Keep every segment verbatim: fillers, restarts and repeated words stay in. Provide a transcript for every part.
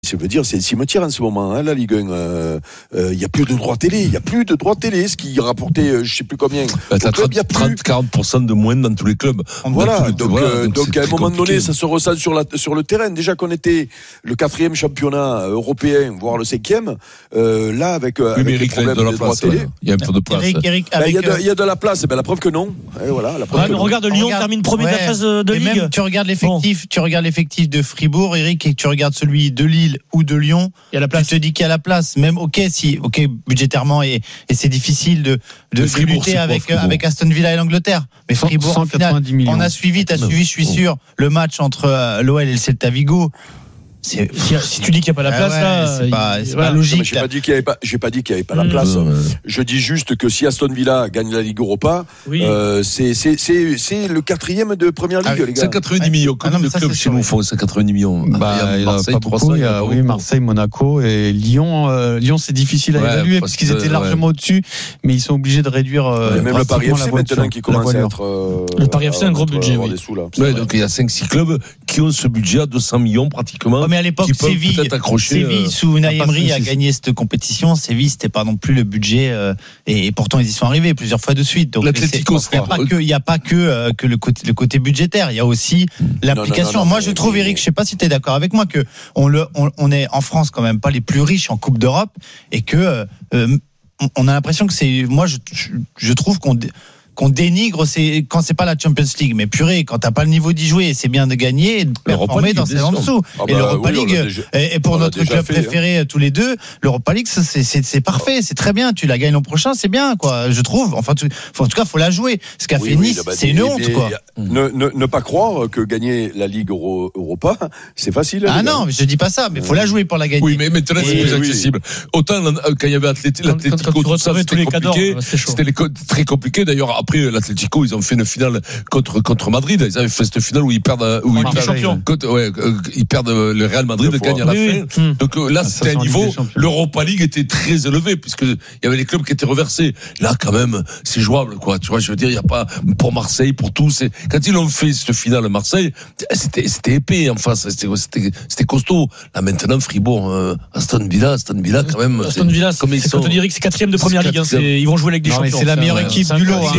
Je veux dire, c'est le cimetière en ce moment, hein, la Ligue un. Il euh, euh, y a plus de droits télé, il y a plus de droits télé, ce qui rapportait, euh, je sais plus combien. Bah, t'as trente à quarante pour cent de moins dans tous les clubs. Voilà, les, donc, voilà, euh, donc, donc à un moment compliqué. donné, ça se ressent sur la sur le terrain. Déjà qu'on était le quatrième championnat européen, voire le cinquième, euh, là avec, euh, oui, avec Eric, les problèmes de, de droits télé, il y a un peu de place. Eric, Eric, ben, il, y a de, il y a de la place, ben la preuve que non. Et voilà, la preuve ouais, que non. Regarde, Lyon regarde, termine premier ouais. de la phase de et Ligue. Même, tu regardes l'effectif, bon. tu regardes l'effectif de Fribourg, Eric, et tu regardes celui de Lille ou de Lyon. Il y a la place. Tu te dis qu'il y a la place. Même ok, si ok budgétairement et, et c'est difficile de de, de lutter avec quoi, avec Aston Villa et l'Angleterre. Mais Fribourg, en final, on a suivi, t'as suivi, je suis sûr, le match entre euh, l'O L et le Celta Vigo. C'est, si, si tu dis qu'il n'y a pas la place, ah ouais, là, c'est pas, c'est voilà. pas logique. Non, j'ai pas dit qu'il y avait pas, j'ai pas dit qu'il y avait pas la place. Mmh. Je dis juste que si Aston Villa gagne la Ligue Europa, oui. euh, c'est, c'est, c'est, c'est le quatrième de première ligue, ah, les gars. C'est quatre-vingt-dix millions. Combien de clubs chez nous font c'est quatre-vingt-dix millions? Bah, il y a Marseille, trois cents. Il y a, oui, Marseille, Monaco et Lyon. Euh, Lyon, c'est difficile à ouais, évaluer parce, parce qu'ils étaient largement ouais. au-dessus, mais ils sont obligés de réduire. Euh, et même le Paris F C maintenant qui commence à être. Euh, le Paris F C a un gros budget. Ouais, donc il y a cinq six clubs qui ont ce budget à deux cents millions pratiquement. Mais à l'époque, Séville. Séville, sous Unai Emery, a gagné cette compétition. Séville, c'était pas non plus le budget, euh, et, et pourtant ils y sont arrivés plusieurs fois de suite. Donc, l'Atlético, il n'y a pas que, il y a pas que, euh, que le côté, le côté budgetaire. Il y a aussi l'application. Non, non, non, non, Moi, je trouve, Eric, je sais pas si tu es d'accord avec moi, que on le, on, on est en France quand même pas les plus riches en Coupe d'Europe, et que euh, on a l'impression que c'est, moi, je, je trouve qu'on qu'on dénigre, c'est quand c'est pas la Champions League, mais purée, quand t'as pas le niveau d'y jouer, c'est bien de gagner et de performer dans ces en dessous. Ah bah, et l'Europa oui, League, déjà, et pour notre club fait, préféré hein. tous les deux, l'Europa League, c'est, c'est, c'est parfait, c'est très bien. Tu la gagnes l'an prochain, c'est bien, quoi. Je trouve. Enfin, tu, en tout cas, faut la jouer. Ce qu'a oui, fait oui, Nice, bah, c'est une honte, quoi. Ne, ne, ne pas croire que gagner la Ligue Euro, Europa, c'est facile. Ah non, mais je dis pas ça, mais faut la jouer pour la gagner. Oui, mais maintenant c'est plus accessible. Autant quand il y avait l'Atlético, tout ça, c'était compliqué. C'était très compliqué. D'ailleurs, après l'Atlético, ils ont fait une finale contre contre Madrid. Ils avaient fait cette finale où ils perdent, où ils perdent, champion. Contre, ouais, ils perdent le Real Madrid, gagne à la oui, fin. Oui. Donc là, ah, c'était un niveau. L'Europa League était très élevé puisque il y avait les clubs qui étaient reversés. Là, quand même, c'est jouable, quoi. Tu vois, je veux dire, il y a pas pour Marseille, pour tous. C'est quand ils ont fait cette finale à Marseille, c'était c'était épais en face. C'était c'était c'était costaud. Là maintenant, Fribourg, euh, Aston Villa, Aston Villa, quand même. Aston Villa, comme ils sont. C'est quatrième de première ligue. Ils vont jouer avec des champions. C'est la meilleure équipe du lot.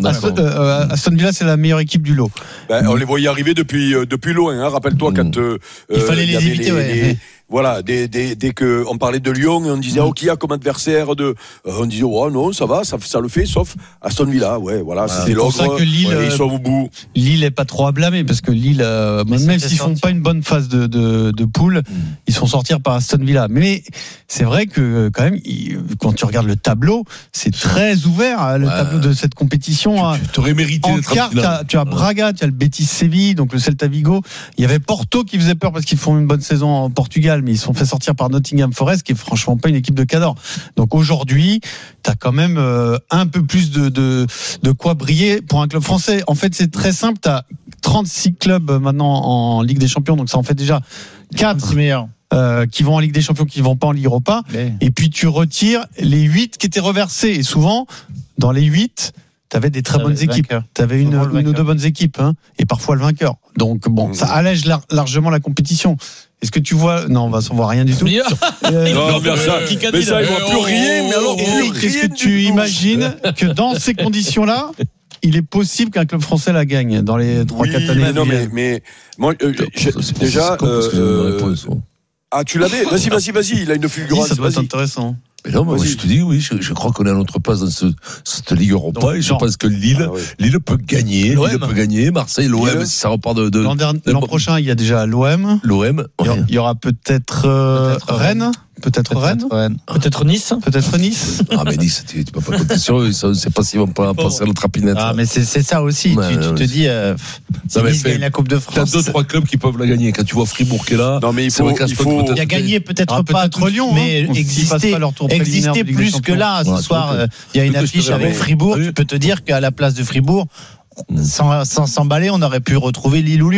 Euh, Aston Villa, c'est la meilleure équipe du lot. Ben, on les voyait arriver depuis euh, depuis loin. Hein. Rappelle-toi mmh. quand euh, il fallait les éviter. Les, ouais. les, voilà, dès, dès, dès que on parlait de Lyon, on disait mmh. oh qui a comme adversaire de, euh, on disait oh non ça va, ça ça le fait, sauf Aston Villa. Ouais, voilà, voilà. C'était l'ordre. C'est pour ça que Lille, ouais, ils sont au bout. Lille est pas trop à blâmer parce que Lille, euh, même, même s'ils font pas une bonne phase de de, de poule, mmh. ils sont sortis par Aston Villa. Mais c'est vrai que quand même, quand tu regardes le tableau, c'est très ouvert le ouais. tableau de cette compétition. Tu aurais mérité en d'être quart, t'as, tu as Braga, tu as le Betis Séville, donc le Celta Vigo. Il y avait Porto qui faisait peur parce qu'ils font une bonne saison en Portugal, mais ils se sont fait sortir par Nottingham Forest, qui est franchement pas une équipe de cador. Donc aujourd'hui, tu as quand même euh, un peu plus de, de, de quoi briller pour un club français. En fait, c'est très simple. Tu as trente-six clubs maintenant en Ligue des Champions, donc ça en fait déjà quatre meilleurs. Euh, qui vont en Ligue des Champions, qui vont pas en Ligue Europa. Ouais. Et puis tu retires les huit qui étaient reversés. Et souvent, dans les huit, t'avais des très bonnes équipes. T'avais une, une ou deux bonnes équipes, hein, et parfois le vainqueur. Donc bon, mmh. ça allège lar- largement la compétition. Est-ce que tu vois? Non, on va s'en voir rien du tout. euh, non, mais ça, mais ça, il voit plus rien. Mais alors, Eric, est-ce que tu imagines que dans ces conditions-là, il est possible qu'un club français la gagne dans les trois quatre oui, années? Mais non, mais, mais moi, euh, c'est déjà. Euh, ah, tu l'avais? Vas-y, vas-y, vas-y. Il a une fulgurance. Oui, ça doit être intéressant. Mais non, moi, je te dis, oui, je, je crois qu'on est à notre place dans ce, cette Ligue Europa. Donc, et je genre, pense que Lille, ah, oui. Lille peut gagner. L'O M. Lille peut gagner. Marseille, l'O M, Lille. Si ça repart de, de l'an, dernier, l'an prochain, il y a déjà l'O M. L'O M. Il y aura, il y aura peut-être, euh, peut-être Rennes. Peut-être, peut-être Rennes. Rennes. Peut-être Nice. Peut-être Nice. Ah, mais Nice, tu, tu peux pas compter sur eux. Ils ne savent pas s'ils vont pas passer à la trapinette. Ah, mais c'est, c'est ça aussi. Ouais, tu, tu te dis, euh, si non, Nice gagne la Coupe de France. T'as deux, trois clubs qui peuvent la gagner. Quand tu vois Fribourg qui est là. Non, mais il faut, il faut. Il y a gagné peut-être ah, pas peut-être Lyon, mais exister, exister plus que là. Ce soir, il y a une affiche avec Fribourg. Tu peux te dire qu'à la place de Fribourg, sans s'emballer, on aurait pu retrouver Lille ou Lyon.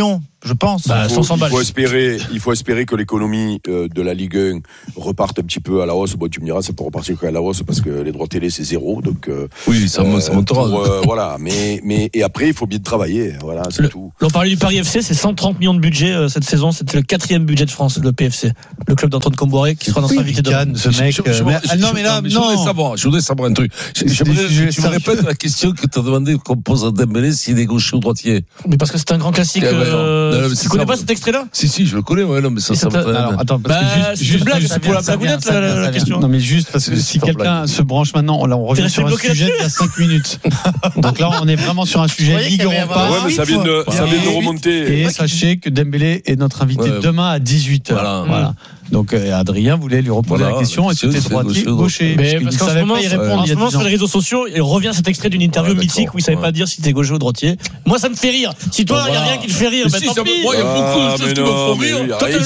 je pense. Bah, il, faut, il faut espérer, il faut espérer que l'économie euh, de la Ligue un reparte un petit peu à la hausse. Bon, tu me diras, ça peut repartir à la hausse parce que les droits télé c'est zéro, donc euh, oui, ça, euh, ça montera. Pour, euh, voilà, mais mais et après il faut bien travailler. Voilà, c'est le, tout. On parlait du Paris F C, c'est cent trente millions de budget euh, cette saison. C'était le quatrième budget de France, le P F C, le club d'Antoine Comboiré qui sera notre oui, invité demain. Ce mec, je, je, euh, mais, je, non mais là, je, non. voudrais savoir, je voudrais savoir un truc. J'aimerais que tu me répètes la question que tu as demandé qu'on pose à Dembélé s'il est gaucher ou droitier. Mais parce que c'est un grand classique. Euh, tu connais pas cet extrait-là? Si si, je le connais. Ouais, non, mais ça, ça. Alors attends, parce bah, que juste, juste blague, c'est pour la blagounette la question. Non mais juste parce que si quelqu'un se branche maintenant, là on revient sur un sujet il y a cinq minutes. Donc là on est vraiment sur un sujet Ligue Europa. Ouais, mais ça vient de ça vient de remonter. Et sachez que Dembélé est notre invité demain à dix-huit heures. Voilà. Donc euh, Adrien voulait lui reposer voilà, la question et c'était droitier ou gaucher. Mais parce qu'en ce moment, en ce moment sur les réseaux sociaux, il revient cet extrait d'une interview ouais, mythique où il savait ouais. pas dire si t'es gaucher ou droitier. Moi ça me fait rire. Si toi il y a rien qui te fait rire, bah tant pis. Moi il y a beaucoup de choses qui me font rire. Toi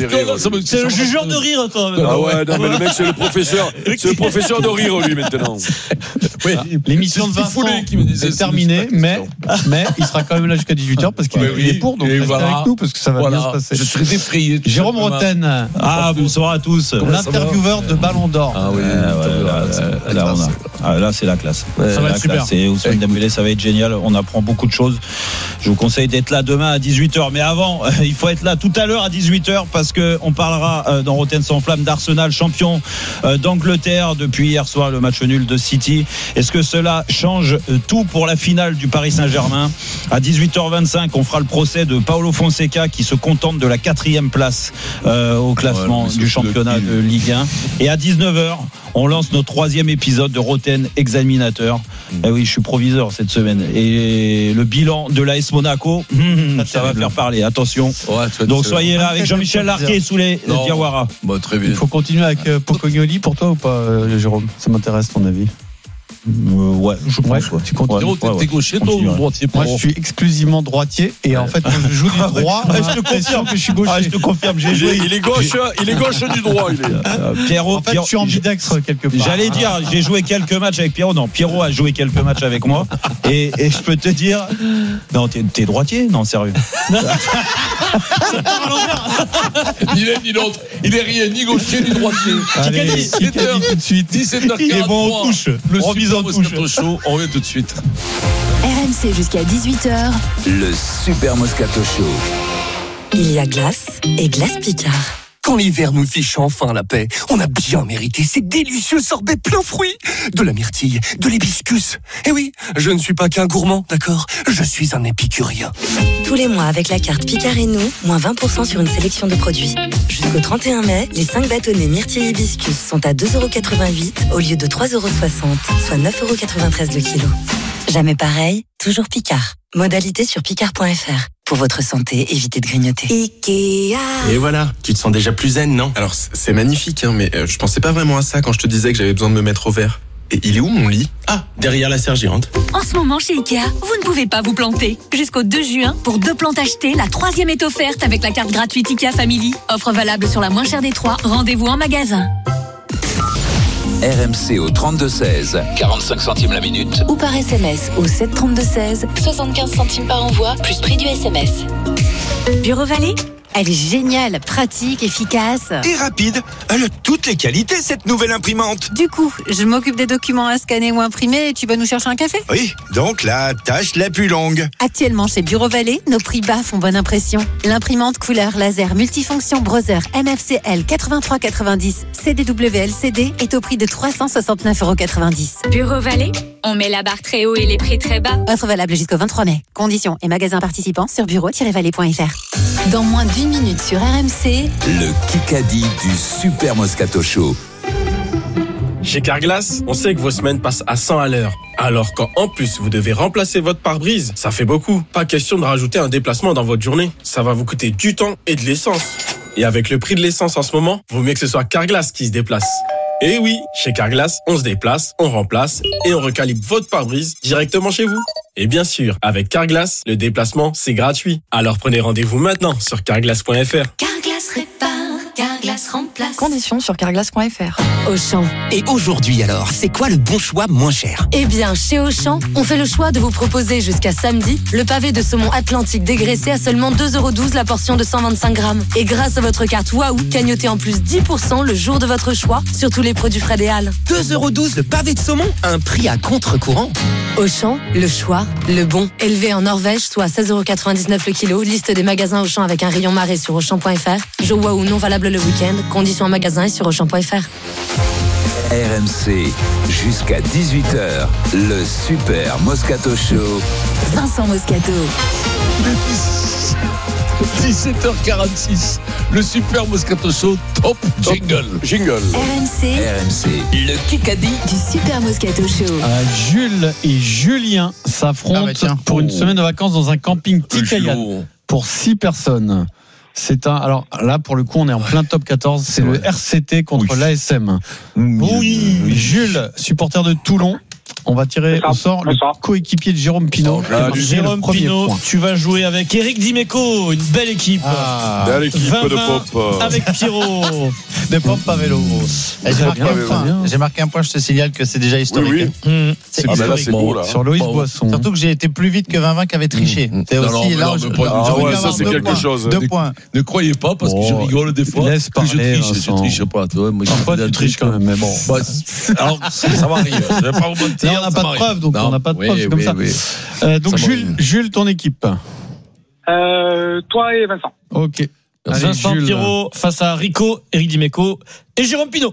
t'es le jugeur de rire toi. Ah ouais, non mais le mec c'est le professeur, c'est le professeur de rire lui maintenant. L'émission de Vincent est terminée, mais mais il sera quand même là jusqu'à dix-huit heures parce qu'il est pour, donc restez avec nous parce que ça va bien se passer. Je serai effrayé. Jérôme Roten. Ah bonsoir à tous. L'intervieweur de Ballon d'Or. Ah oui, euh, ouais, là, là, on a, ah, là c'est la classe. Ouais, ça va être super. C'est Ousmane Dembélé, ça va être génial. On apprend beaucoup de choses. Je vous conseille d'être là demain à dix-huit heures. Mais avant, il faut être là tout à l'heure à dix-huit heures parce que on parlera dans Roten sans flamme d'Arsenal, champion d'Angleterre depuis hier soir, le match nul de City. Est-ce que cela change tout pour la finale du Paris Saint-Germain? À dix-huit heures vingt-cinq, on fera le procès de Paulo Fonseca qui se contente de la quatrième place euh, au classement ouais, du championnat de Ligue un. Et à dix-neuf heures, on lance notre troisième épisode de Roten Examinateur. Mmh. Eh oui, je suis proviseur cette semaine. Et le bilan de l'A S Monaco, mmh, ça va faire parler. Attention. Ouais, donc soyez là avec Jean-Michel Larquet sous les Diawara. Bah, très bien. Il faut continuer avec euh, Pocognoli pour toi ou pas, euh, Jérôme? Ça m'intéresse ton avis. Euh, ouais, je pense. Ouais, ouais. Tu continues. Ouais, t'es ouais, gaucher, toi, ou droitier? Moi, je suis exclusivement droitier. Et ouais. en fait, quand je joue du droit, ah, je te confirme que je suis gaucher. Ah, je te confirme. J'ai il, joué. Est, il est gauche, il est gauche du droit. Il est. Euh, Pierrot, en fait, Pierrot, je suis ambidextre quelque part. J'allais dire, j'ai joué quelques matchs avec Pierrot. Non, Pierrot a joué quelques matchs avec moi. Et, et je peux te dire, non, t'es, t'es droitier? Non, sérieux. Ni l'un ni l'autre. Il est rien, ni gaucher ni droitier. Allez, tout de suite. dix-sept heures quarante-trois. Il est bon, on touche. Le remise en touche. On revient tout de suite. R M C jusqu'à dix-huit heures. Le Super Moscato Show. Il y a glace et glace Picard. Quand l'hiver nous fiche enfin la paix, on a bien mérité ces délicieux sorbets plein fruits. De la myrtille, de l'hibiscus. Et oui, je ne suis pas qu'un gourmand, d'accord? Je suis un épicurien. Tous les mois, avec la carte Picard et nous, moins vingt pour cent sur une sélection de produits. Jusqu'au trente et un mai, les cinq bâtonnets myrtille hibiscus sont à deux euros quatre-vingt-huit au lieu de trois euros soixante, soit neuf euros quatre-vingt-treize le kilo. Jamais pareil, toujours Picard. Modalité sur picard point f r. Pour votre santé, évitez de grignoter. Ikea. Et voilà, tu te sens déjà plus zen, non? Alors, c'est magnifique, hein, mais euh, je pensais pas vraiment à ça quand je te disais que j'avais besoin de me mettre au vert. Et il est où mon lit? Ah, derrière la serre géante. En ce moment, chez Ikea, vous ne pouvez pas vous planter. Jusqu'au deux juin, pour deux plantes achetées, la troisième est offerte avec la carte gratuite Ikea Family. Offre valable sur la moins chère des trois. Rendez-vous en magasin. R M C au trente-deux seize, quarante-cinq centimes la minute. Ou par S M S au sept trente-deux seize, soixante-quinze centimes par envoi, plus prix du S M S. Bureau Vallée, elle est géniale, pratique, efficace. Et rapide. Elle a toutes les qualités, cette nouvelle imprimante. Du coup, je m'occupe des documents à scanner ou imprimer et tu vas nous chercher un café? Oui, donc la tâche la plus longue. Actuellement, chez Bureau Vallée, nos prix bas font bonne impression. L'imprimante couleur laser multifonction Brother M F C L quatre-vingt-trois quatre-vingt-dix C D W L C D est au prix de trois cent soixante-neuf euros quatre-vingt-dix. Bureau Vallée, on met la barre très haut et les prix très bas. Offre valable jusqu'au vingt-trois mai. Conditions et magasins participants sur bureau tiret vallée point f r. Dans moins d'une minute sur R M C, le Kikadi du Super Moscato Show. Chez Carglass, on sait que vos semaines passent à cent à l'heure. Alors quand en plus vous devez remplacer votre pare-brise, ça fait beaucoup. Pas question de rajouter un déplacement dans votre journée. Ça va vous coûter du temps et de l'essence. Et avec le prix de l'essence en ce moment, vaut mieux que ce soit Carglass qui se déplace. Et oui, chez Carglass, on se déplace, on remplace et on recalibre votre pare-brise directement chez vous. Et bien sûr, avec Carglass, le déplacement, c'est gratuit. Alors prenez rendez-vous maintenant sur carglass point f r. Carglass répare, Carglass Carglass remplace. Conditions sur carglass point f r. Auchan. Et aujourd'hui alors, c'est quoi le bon choix moins cher? Eh bien, chez Auchan, on fait le choix de vous proposer jusqu'à samedi le pavé de saumon atlantique dégraissé à seulement deux euros douze la portion de cent vingt-cinq grammes. Et grâce à votre carte Waouh, cagnotez en plus dix pour cent le jour de votre choix sur tous les produits Fred et Halles. deux euros douze le pavé de saumon, un prix à contre-courant. Auchan, le choix, le bon. Élevé en Norvège, soit seize euros quatre-vingt-dix-neuf le kilo. Liste des magasins Auchan avec un rayon marée sur auchan point f r. Jour Waouh non valable le week-end. Conditions en magasin et sur auchan point f r. R M C, jusqu'à dix-huit heures, le Super Moscato Show. Vincent Moscato. dix-sept heures quarante-six, le Super Moscato Show, top jingle. Jingle. R M C. R M C, le Kikadi du Super Moscato Show. Euh, Jules et Julien s'affrontent Ah bah tiens. pour une Oh. semaine de vacances dans un camping Le Tikayan Gilo. pour six personnes. C'est un. Alors là, pour le coup, on est en plein top quatorze. C'est le vrai. R C T contre Oui. l'A S M. Oui. Jules, supporter de Toulon. On va tirer au sort le coéquipier de Jérôme Pinot. Ah, Qui a Jérôme le premier Pinot, point. tu vas jouer avec Eric Dimeco, une belle équipe. Ah, Belle équipe vingt de vingt pop. avec Pierrot. de pompe à vélo. Eh, J'ai marqué, bien, un très point. bien. J'ai marqué un point, je te signale que c'est déjà historique. Oui, oui. Hum. C'est Ah, ben là, historique. c'est beau, là. Sur Loïs Bon. Boisson. Surtout que j'ai été plus vite que vingt vingt qui avait triché. Mmh. C'est Non, aussi non, là non, où je- mais pas- j'aurais Ah dû ouais, avoir ça, c'est deux quelque points. chose. Deux Ne- points. Ne croyez pas, parce que je Oh, rigole des fois, laisse que je parler, triche, je Vincent. triche pas. Tu vois, moi, je suis Parfois, tu fidèle triches quand même, mais bon. Bah, c'est- alors, ça ça m'arrive. Je vais pas vous mentir. Là, on n'a ça pas de m'arrive. preuve, donc Non, on n'a pas de oui, preuve, c'est comme oui, ça. oui. Euh, donc, Ça Jules, m'arrive. Jules, ton équipe. Euh, toi et Vincent. Ok. Allez, Vincent Jules. Pierrot face à Rico, Eric Dimeco et Jérôme Pinot.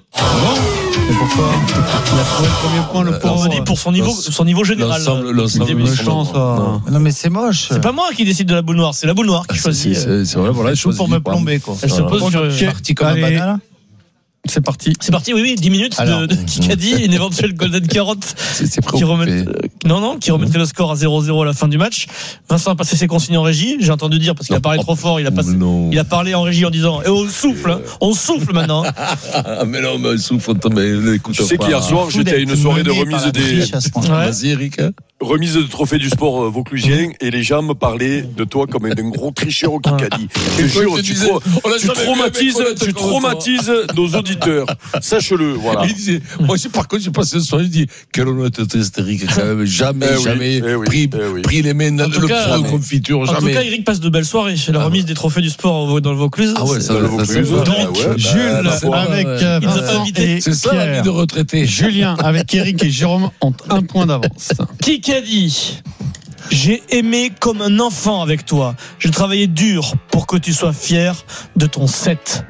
Et pourquoi il a trouvé le premier point, le Euh, On pauvre. me dit pour son niveau, son niveau général. L'ensemble, l'ensemble, Début. Une chance, ça. Non, mais c'est moche. C'est pas moi qui décide de la boule noire, c'est la boule noire qui C'est- choisit. c'est- c'est vrai, voilà, je Tout pour choisis me pas. plomber, quoi. Elle se Voilà. pose sur. Ok. Parti comme un Allez. banal. C'est parti. C'est parti, oui, oui, dix minutes Alors. de, de Kikadi, une éventuelle Golden Carotte C'est c'est qui remet, préoccupé. euh, non, non, qui remettrait le score à zéro zéro à la fin du match. Vincent a passé ses consignes en régie, j'ai entendu dire parce qu'il a parlé trop fort, il a passé, Non. il a parlé en régie en disant, eh, on souffle, hein, on souffle maintenant. Ah, mais non, mais souffle, mais écoute. Tu sais qu'hier soir, j'étais à une soirée de remise des, Ouais. Vas-y, Eric. remise de trophée du sport euh, vauclusien et les gens me parlaient de toi comme d'un gros tricheur au Kikadi. Je te jure, tu, disais, tra- on l'a tu jamais vu un mec traumatises, honnête tu comme toi. traumatises nos auditeurs. Sache-le, voilà. Il disait, moi, j'ai- par contre, j'ai passé le soir, il dit, quelle honnêteté, c'était Eric, quand même, jamais, Eh oui, jamais eh oui, pris, eh oui. pris les mains dans En tout le cas, pot de jamais. confiture, En tout jamais. cas, Eric passe de belles soirées chez la Ah remise ouais. des trophées du sport au- dans le Vaucluse. Ah ouais, ça, Dans le ça, Vaucluse. ça, Ah Donc, ouais, bah, Jules, la foi. avec ouais. euh, Il nous a pas Vincent invités. et C'est ça, la vie Pierre. de retraité. Julien, avec Eric et Jérôme, ont un point d'avance. Kikadi, j'ai aimé comme un enfant avec toi. J'ai travaillé dur pour que tu sois fier de ton set.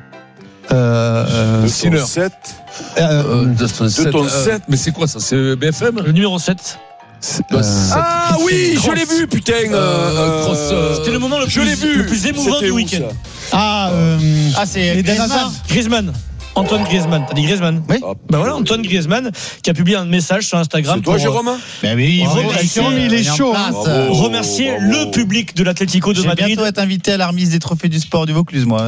Euh, euh, De Sinner. ton sept. Euh, de ton sept, ton euh, sept. Mais c'est quoi ça? C'est B F M? Le numéro sept. Le euh, sept. Ah oui, je Cross. l'ai vu, putain. Euh, cross, euh, C'était le moment le je plus, l'ai vu. le plus émouvant C'était du où, week-end. ça Ah, euh, Ah, c'est Eden Griezmann. Hazard. Griezmann. Antoine Griezmann. T'as dit Griezmann? Oui. Ah, Bah voilà, Antoine Griezmann qui a publié un message sur Instagram. C'est toi, pour, Jérôme Ben oui, Bravo, il Alexis, est- il est en chaud, place. hein. Bravo. remercier bravo. le public de l'Atlético de Je vais Madrid. bientôt être invité à la remise des trophées du sport du Vaucluse, moi.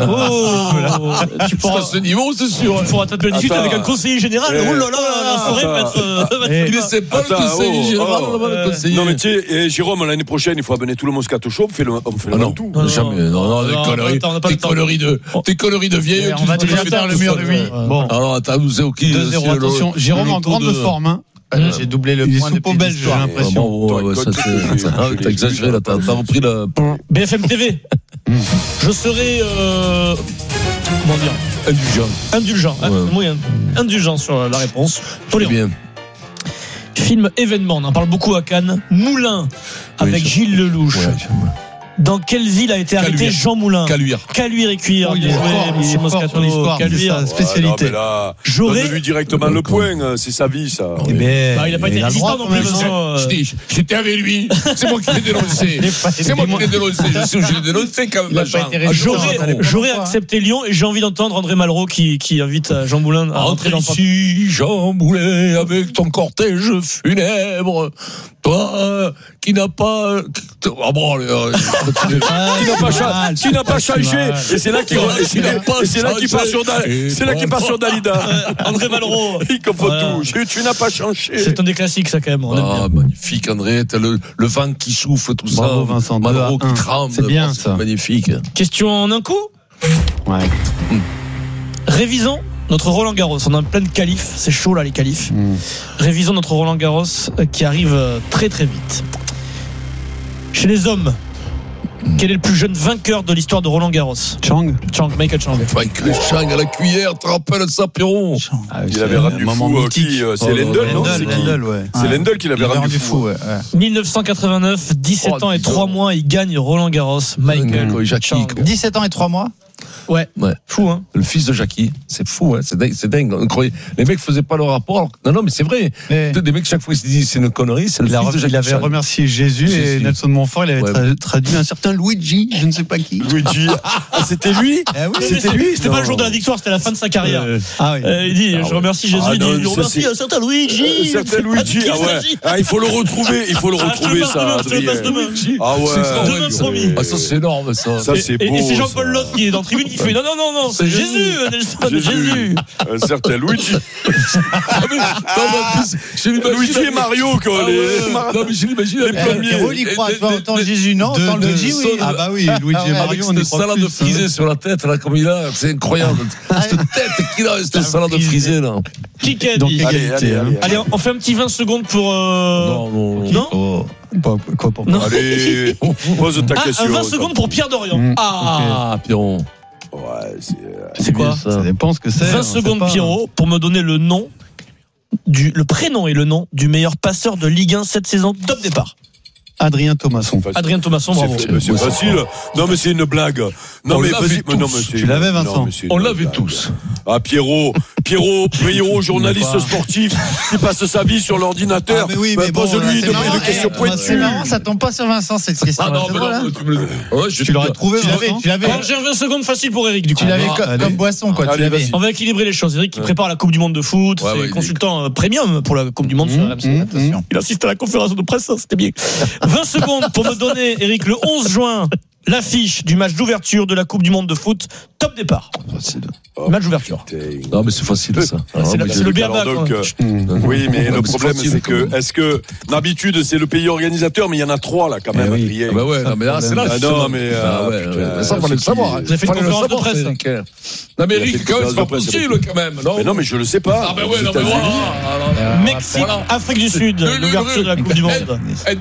Oh, tu À pourras, ce niveau, c'est sûr. tu pourras t'appeler discuter Attends. avec un conseiller général. Eh. Oh là là, la soirée va être, euh, va être Eh. sympa. Il essaie pas le Attends, conseiller oh, général, oh. on va le Euh, conseiller. Non, mais tu sais, eh, Jérôme, l'année prochaine, il faut amener tout le Moscato Show. On fait le, on fait le Ah non, tout. Non, non, jamais. Non, non, des non, conneries. on n'a pas Des le temps. conneries de, des conneries de vieilles. On va déjà faire le mur de lui. Bon, Alors, attends, nous, c'est OK. deux zéro, c'est le- attention. le Jérôme en loto grande de- forme. Hein. euh, j'ai doublé le Il est point sous depuis peau belge, l'histoire. j'ai l'impression. Ah, bon, ouais, ouais, ça, c'est- ça, ah, t'as exagéré là, t'as t'as repris la. B F M T V. Je serai euh, comment dire Indulgent. indulgent, hein, Ouais. moyen, indulgent sur la réponse. C'est Tolérant. bien. Film événement, on en parle beaucoup à Cannes. Moulin avec Oui, ça- Gilles Lelouch. Ouais, j'aime. Dans quelle ville a été arrêté Caluire. Jean Moulin? Caluire. Caluire et cuir. Oh, il est bien joué, fort, il est monsieur fort sur Moscato. l'histoire, Caluire. c'est ça. Spécialité. Ouais, non, mais là, J'aurais- donne-lui directement le point. hein, C'est sa vie, ça. Eh ben, Bah, il a pas été le résistant droit, non plus. quand même, Vincent, hein. euh, Je dis, j'étais avec lui. C'est moi qui l'ai dénoncé. C'est moi qui l'ai dénoncé. Je sais où je l'ai dénoncé quand même. Il a Jean. pas été Ah, résistant. J'aurais, Attendez, j'aurais pourquoi, hein accepté Lyon et j'ai envie d'entendre André Malraux qui, qui invite euh, Jean Moulin à rentrer Rentre dans le ici, Jean Boulet, avec ton cortège funèbre. Toi, qui n'a pas. Ah bon, allez, allez, continue. Qui n'a pas, cha- qui n'a pas changé. Et c'est là qu'il re- et c'est là- et c'est là qu'il part sur Da- c'est là qu'il part sur Dalida. André Malraux. Il comprend Voilà. tout. Je- Tu n'as pas changé. C'est un des classiques, ça, quand même. On aime Ah, bien. magnifique, André. T'as le, le vent qui souffle, tout Bravo, ça. Vincent, deux Malraux à un. qui tremble. C'est bien, Oh, ça. Magnifique. Question en un coup. Ouais. Révisons notre Roland Garros. On est en pleine qualif, c'est chaud là les qualifs. Mmh. Révisons notre Roland Garros qui arrive très très vite. Chez les hommes, quel est le plus jeune vainqueur de l'histoire de Roland Garros? Chang. Chang, Michael Chang. Michael Chang à la cuillère, tu te rappelles ça, Pierrot? Ah, il avait rendu fou euh, qui euh, C'est oh, Lendl, non C'est Lendl, ouais. C'est Lendl qui l'avait rendu fou. fou ouais. dix-neuf cent quatre-vingt-neuf, dix-sept oh, ans et trois mois, il gagne Roland Garros. Michael mmh, Chang. dix-sept ans et trois mois. Ouais. ouais, fou hein. Le fils de Jackie, c'est fou, hein. c'est dingue, c'est dingue. Les mecs faisaient pas le rapport. Alors... Non, non, mais c'est vrai. Mais... Des mecs chaque fois ils se disent c'est une connerie. C'est le il fils de Jackie. Il avait Chan. remercié Jésus, Jésus et Nelson Montfort, il avait ouais. tra- traduit un certain Luigi, je ne sais pas qui. Luigi, ah, c'était lui. Ah, oui, c'était lui. C'était pas le jour de la victoire, c'était la fin de sa carrière. Euh... Ah, oui. euh, il dit, ah, je remercie Jésus, ah, il dit, je remercie un certain Luigi. Un certain Luigi, ah ouais. Ah, il faut le retrouver, il faut le retrouver ça. Ah ouais. Demain promis. Ah ça c'est énorme ça. Ça c'est beau. Et c'est Jean-Paul Loth qui est dans la tribune qui fait non non non non. C'est Jésus, Nelson, Jésus. Jésus. Un certain Luigi. Luigi et Mario, quoi. Ah ouais. Non, mais je l'imagine. Les premiers. Il croit. Autant Jésus, non. Autant Luigi, oui. Ah, bah oui, Luigi et Mario, on est salade de frisée sur la tête, là, comme il a. C'est incroyable. Cette tête qu'il a, cette salade de frisée, là. Qui a dit? Allez, on fait un petit vingt secondes pour. Non, non. Non? Quoi pour non. Allez, pose ta question. vingt secondes pour Pierre Dorian. Ah, Pierrot. Ouais, c'est, c'est quoi ça, ça dépend ce que c'est. vingt secondes Pierrot pour me donner le nom du le prénom et le nom du meilleur passeur de Ligue un cette saison. Top départ. Adrien Thomasson. Adrien Thomasson, bravo. C'est, c'est facile. Non mais c'est une blague. Non on mais vas-y. Non, mais tu l'avais Vincent. Non, on l'avait tous. Ah Pierrot, Pierrot, Pierrot, journaliste sportif qui passe sa vie sur l'ordinateur. Ah, mais oui, mais bon, pose-lui une, une question pointue. C'est marrant, ça tombe pas sur Vincent cette question. Ah non, mais non, tu me le ouais, tu l'aurais trouvé. Tu l'avais. Tu l'avais. J'ai vingt secondes facile pour Eric du coup. Tu l'avais comme boisson quoi. Tu l'avais. On va équilibrer les choses. Eric qui prépare la Coupe du Monde de foot, c'est consultant premium pour la Coupe du Monde sur R M C. Attention. Il assiste à la conférence de presse, c'était bien. vingt secondes pour me donner, Eric, le onze juin, l'affiche du match d'ouverture de la Coupe du Monde de foot. Top départ. Facile. Oh, match d'ouverture. Non, mais c'est facile ça. Ah, c'est, la, c'est le bien bas. Oui, mais le problème, c'est que, est-ce que, d'habitude, c'est le pays organisateur, mais il y en a trois, là, quand même, à trier. Bah ouais, non, mais là, c'est là. Ah non, mais, ah ouais, ça, fallait le savoir. Vous avez fait une conférence de presse. Non, mais Eric, quand même, c'est pas possible, quand même. Mais non, mais je le sais pas. Ah, ben ouais, non, mais voilà. Mexique, Afrique du Sud, l'ouverture de la Coupe du Monde.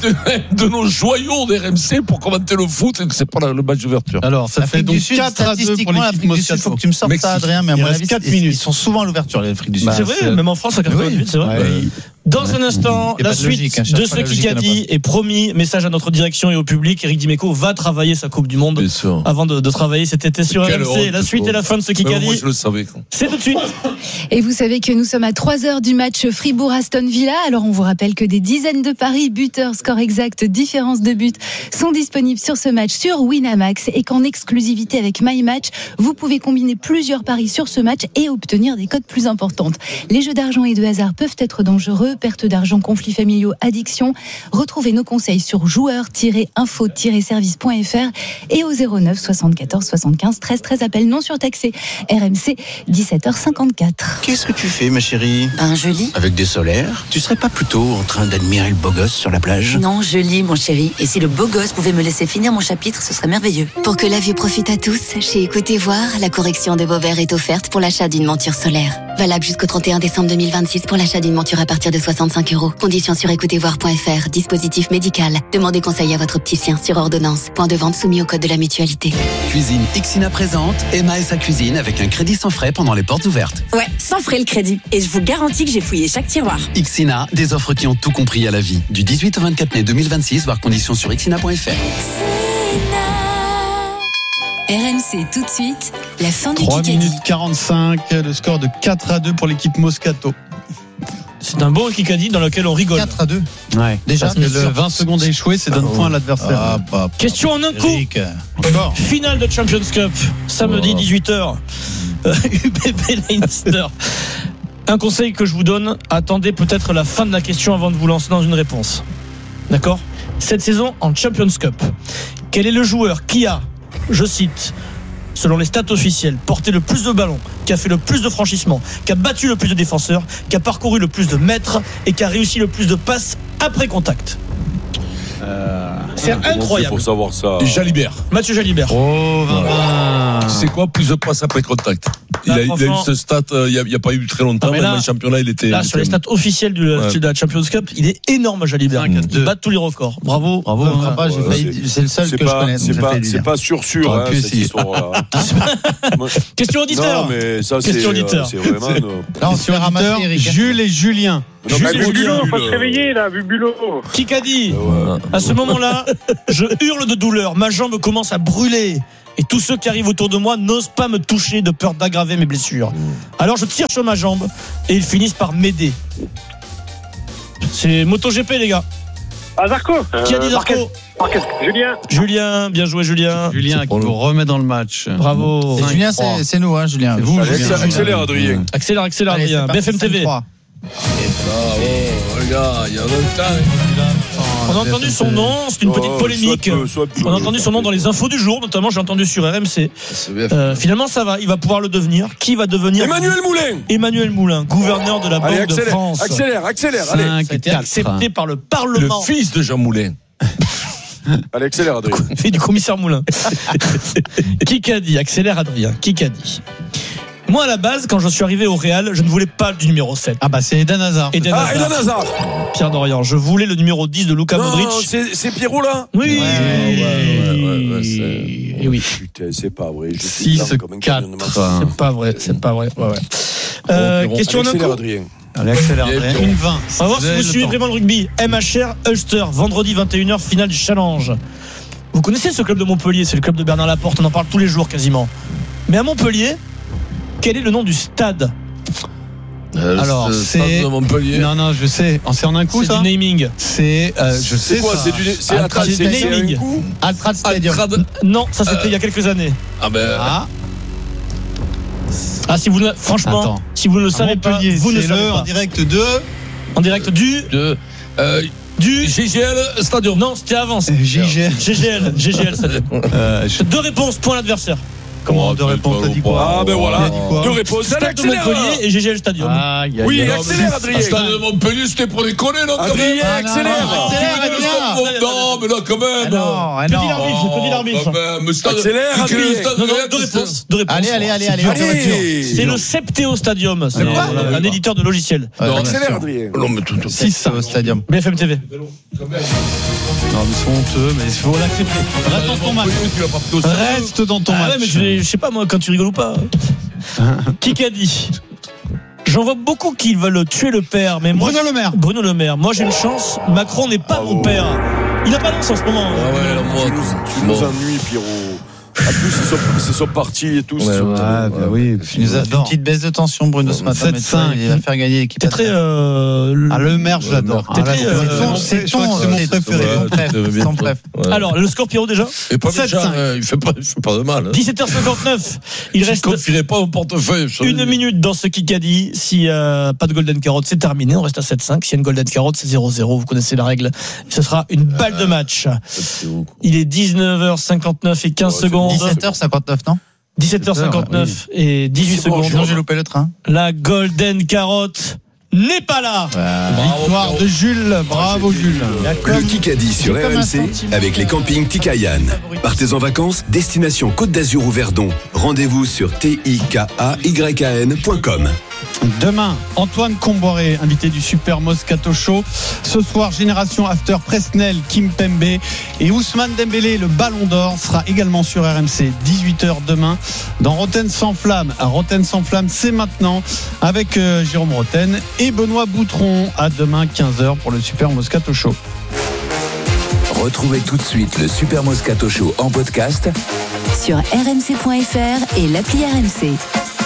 De nos joyaux d'R M C pour commenter le foot, c'est pas le match d'ouverture. Alors, ça fait donc quatre à deux pour l'équipe Moscato. Il faut que tu me sortes ça, Adrien, mais à mon avis, ils sont souvent à l'ouverture, les Afrique du Sud. C'est vrai, même en France, à quatre-vingt-dix-huit, c'est vrai. Dans un instant, la suite logique, hein, de ce qui a dit est promis. Message à notre direction et au public. Eric Dimeco va travailler sa Coupe du Monde avant de, de travailler cet été sur R M C. La suite et la fin de ce qui a dit. Moi, je le savais. C'est tout de suite. Et vous savez que nous sommes à trois heures du match Fribourg-Aston Villa. Alors on vous rappelle que des dizaines de paris, buteurs, score exact, différence de but sont disponibles sur ce match sur Winamax et qu'en exclusivité avec MyMatch, vous pouvez combiner plusieurs paris sur ce match et obtenir des cotes plus importantes. Les jeux d'argent et de hasard peuvent être dangereux. Perte d'argent, conflits familiaux, addiction. Retrouvez nos conseils sur joueurs tiret info tiret service point f r et au zéro neuf soixante-quatorze soixante-quinze treize treize. Appel non surtaxé. R M C, dix-sept heures cinquante-quatre. Qu'est-ce que tu fais, ma chérie? Ben, je lis. Avec des solaires? Tu serais pas plutôt en train d'admirer le beau gosse sur la plage? Non, je lis, mon chéri. Et si le beau gosse pouvait me laisser finir mon chapitre, ce serait merveilleux. Pour que la vue profite à tous, chez Écoutez Voir, la correction de vos verres est offerte pour l'achat d'une monture solaire. Valable jusqu'au trente et un décembre deux mille vingt-six pour l'achat d'une monture à partir de soixante-cinq euros. Conditions sur écoutez voir point f r. Dispositif médical. Demandez conseil à votre opticien sur ordonnance. Point de vente soumis au code de la mutualité. Cuisine Ixina présente Emma et sa cuisine avec un crédit sans frais pendant les portes ouvertes. Ouais, sans frais le crédit. Et je vous garantis que j'ai fouillé chaque tiroir. Ixina, des offres qui ont tout compris à la vie. Du dix-huit au vingt-quatre mai deux mille vingt-six, voir conditions sur ixina point f r. R M C tout de suite, la fin du trois Kikadi. minutes quarante-cinq, le score de quatre à deux pour l'équipe Moscato. C'est un bon Kikadi dans lequel on rigole. quatre à deux. Ouais. Déjà, le vingt secondes échoué, c'est donne oh. point à l'adversaire. Ah, bah, Question en un coup. Eric. Encore. Finale de Champions Cup, samedi oh. dix-huit heures. U B B Leinster. Un conseil que je vous donne, attendez peut-être la fin de la question avant de vous lancer dans une réponse. D'accord ? Cette saison en Champions Cup, quel est le joueur qui a, je cite, selon les stats officielles, porté le plus de ballons, qui a fait le plus de franchissements, qui a battu le plus de défenseurs, qui a parcouru le plus de mètres et qui a réussi le plus de passes après contact? euh, C'est incroyable. Pour savoir ça. Jalibert. Mathieu Jalibert. Oh, vingt vingt. un. Tu sais quoi, plus de passes après contact. Il, là, a, il a eu ce stat, euh, il n'y a, a pas eu très longtemps, mais dans le championnat, il était. Là, il sur était... les stats officielles de, ouais. de la Champions Cup, il est énorme, Jalibert. Il bat tous les records. Bravo. Bravo. Hein. Pas, ouais, failli, c'est, c'est le seul c'est que pas, je connais. C'est pas, c'est pas sûr sûr, hein, cette histoire-là. Question auditeur. Non, mais ça, Question c'est, auditeur. c'est vraiment. Là, on se fait ramasser, Jules et Julien. Non, Jules et Julien. Faut se réveiller, là, Bulot. Qui qu'a dit? À ce moment-là, je hurle de douleur. Ma jambe commence à brûler. Et tous ceux qui arrivent autour de moi n'osent pas me toucher de peur d'aggraver mes blessures. Alors je tire sur ma jambe et ils finissent par m'aider. C'est MotoGP, les gars. Ah, Zarco. Qui a dit Zarco? Marquez. Julien. Julien, bien joué, Julien. Julien qui vous remet dans le match. Bravo. Et Julien, c'est, c'est nous, hein, Julien. C'est vous, Allez, Julien. accélère, Adrien. Accélère, accélère, Allez, Adrien. B F M T V. Bravo, les gars, il y a longtemps. On a entendu son nom, c'est une petite Oh, polémique. soit peu, soit peu. On a entendu son nom dans les infos du jour, notamment j'ai entendu sur R M C. Euh, finalement, ça va, il va pouvoir le devenir. Qui va devenir? Emmanuel Moulin. Emmanuel Moulin, gouverneur de la Banque Allez, de accélère, France. accélère, accélère. Allez, Ça a été accepté par le Parlement. Le fils de Jean Moulin. allez, accélère, Adrien. Fait du commissaire Moulin. Qui qu'a dit? Accélère, Adrien. Qui qu'a dit? Moi, à la base, quand je suis arrivé au Real, je ne voulais pas du numéro sept. Ah bah c'est Eden Hazard. Eden Ah, Hazard. Eden Hazard. Pierre Dorian. Je voulais le numéro dix de Luka Non, Modric. c'est, c'est Pierrot, là. Oui. Ouais, ouais, ouais, ouais, c'est... Et oui. Putain, c'est pas vrai. Je six quatre. C'est pas vrai. C'est pas vrai. Ouais, ouais. Euh, Bon, question en un accélère, coup. Adrien. Allez, accélère. Une vingt. On va voir si vous suivez vraiment le rugby. M H R Ulster, vendredi vingt et une heures, finale du Challenge. Vous connaissez ce club de Montpellier? C'est le club de Bernard Laporte. On en parle tous les jours quasiment. Mais à Montpellier, quel est le nom du stade? Euh, Alors, c'est. c'est. De Montpellier. Non, non, je sais. C'est en un coup, C'est ça du naming. C'est. euh, je sais C'est quoi? ça. C'est du, c'est Altrad Altrad, c'est, c'est naming. un coup. Altrad Stadium. Altrad. Non, ça c'était il y a quelques années. Ah ben. Ah, Ah, si vous ne, franchement, Attends. si vous ne le à savez pas, Montpellier, vous ne c'est savez le pas. en direct de. En direct du De. Euh, du G G L Stadium. Non, c'était avant. ça. J G. G G L, G G L, ça dit. Euh, je- Deux réponses, point l'adversaire. Comment Oh, deux réponses? T'as dit quoi? Ah, ben voilà. Il a dit quoi? Deux réponses. Allez, Stade de accélère. Montpellier et G G L Stadium. Aïe, aïe, Oui, aïe. accélère, Adrien. Le stade de Montpellier, c'était pour déconner, non, quand Adrien, même. accélère. Accélère, Le stade de Mont- Non, mais là, quand même. Ah non, ah Que dit non. l'arbitre? Que dit l'arbitre? Quand même, le stade- Accélère, quel est le Adrien. stade Non, non, réel, deux c'est- réponses. Deux réponses. Allez, allez, allez, allez. Allez. C'est le Septéo Stadium. C'est Ah, non, un, non, un non. éditeur de logiciels. Ouais, Non, Accélère, Adrien. Non, mais tout. tout- six au Stadium. B F M T V. Non, mais ils sont honteux, mais il faut l'accepter. Reste dans ton match. Tu l'as pas pris au sérieux. Reste dans ton Ah ouais, match. mais je, je sais pas moi quand tu rigoles ou pas. Qui qu'a dit? J'en vois beaucoup qui veulent tuer le père, mais moi. Bruno Le Maire. Bruno Le Maire. Moi j'ai une chance. Macron n'est pas mon père. Il n'a pas d'annonce en ce moment. Ah ouais, là, moi. Tu nous ennuies, Pierrot. En plus, ils sont, ils sont partis et tout. Ouais, ouais, Ah, bah oui, Il nous a fait une petite baisse de tension, Bruno, ce matin. sept mais cinq. Il va faire gagner l'équipe. T'es très. Euh, Ah, Le Maire, je l'adore. T'es Ah, là, très, c'est euh, ton- c'est ton c'est mon préféré. Ton préf. Ton préf. Alors, le score Pierrot déjà Et pas sept méchant, cinq. hein, il fait pas, il fait pas de mal. Hein. dix-sept heures cinquante-neuf. Il Je reste confierai pas au portefeuille. je te le une dis. minute dans ce Kikadi. Si euh, pas de Golden Carotte, c'est terminé. On reste à sept cinq. S'il y a une Golden Carotte, c'est zéro zéro. Vous connaissez la règle. Ce sera une balle de match. Il est dix-neuf heures cinquante-neuf et quinze secondes. dix-sept heures cinquante-neuf, non? dix-sept heures cinquante-neuf et dix-huit C'est bon, secondes. sinon j'ai loupé le train. La Golden Carotte n'est pas là. Victoire de Jules. Bravo, Jules. Le Kikadi sur R M C avec les campings Tikayan. Partez en vacances, destination Côte d'Azur ou Verdon. Rendez-vous sur T I K A Y A N point com. Demain, Antoine Comboiré, invité du Super Moscato Show. Ce soir, Génération After, Presnel, Kim Pembe et Ousmane Dembélé, le Ballon d'Or, sera également sur R M C. dix-huit heures demain dans Rotten sans flamme. À Rotten sans flamme, c'est maintenant avec euh, Jérôme Rotten et Benoît Boutron. À demain, quinze heures pour le Super Moscato Show. Retrouvez tout de suite le Super Moscato Show en podcast sur r m c point f r et l'appli R M C.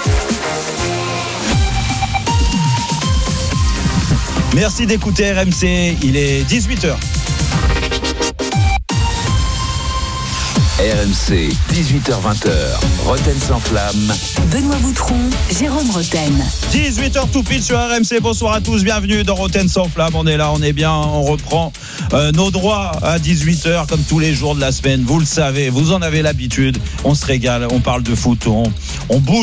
Merci d'écouter R M C, il est dix-huit heures. R M C, dix-huit heures vingt, Rotten sans flamme. Benoît Boutron, Jérôme Rotten. dix-huit heures tout pile sur R M C. Bonsoir à tous, bienvenue dans Rotten sans flamme. On est là, on est bien, on reprend euh, nos droits à dix-huit heures comme tous les jours de la semaine. Vous le savez, vous en avez l'habitude. On se régale, on parle de foot, on, on bouge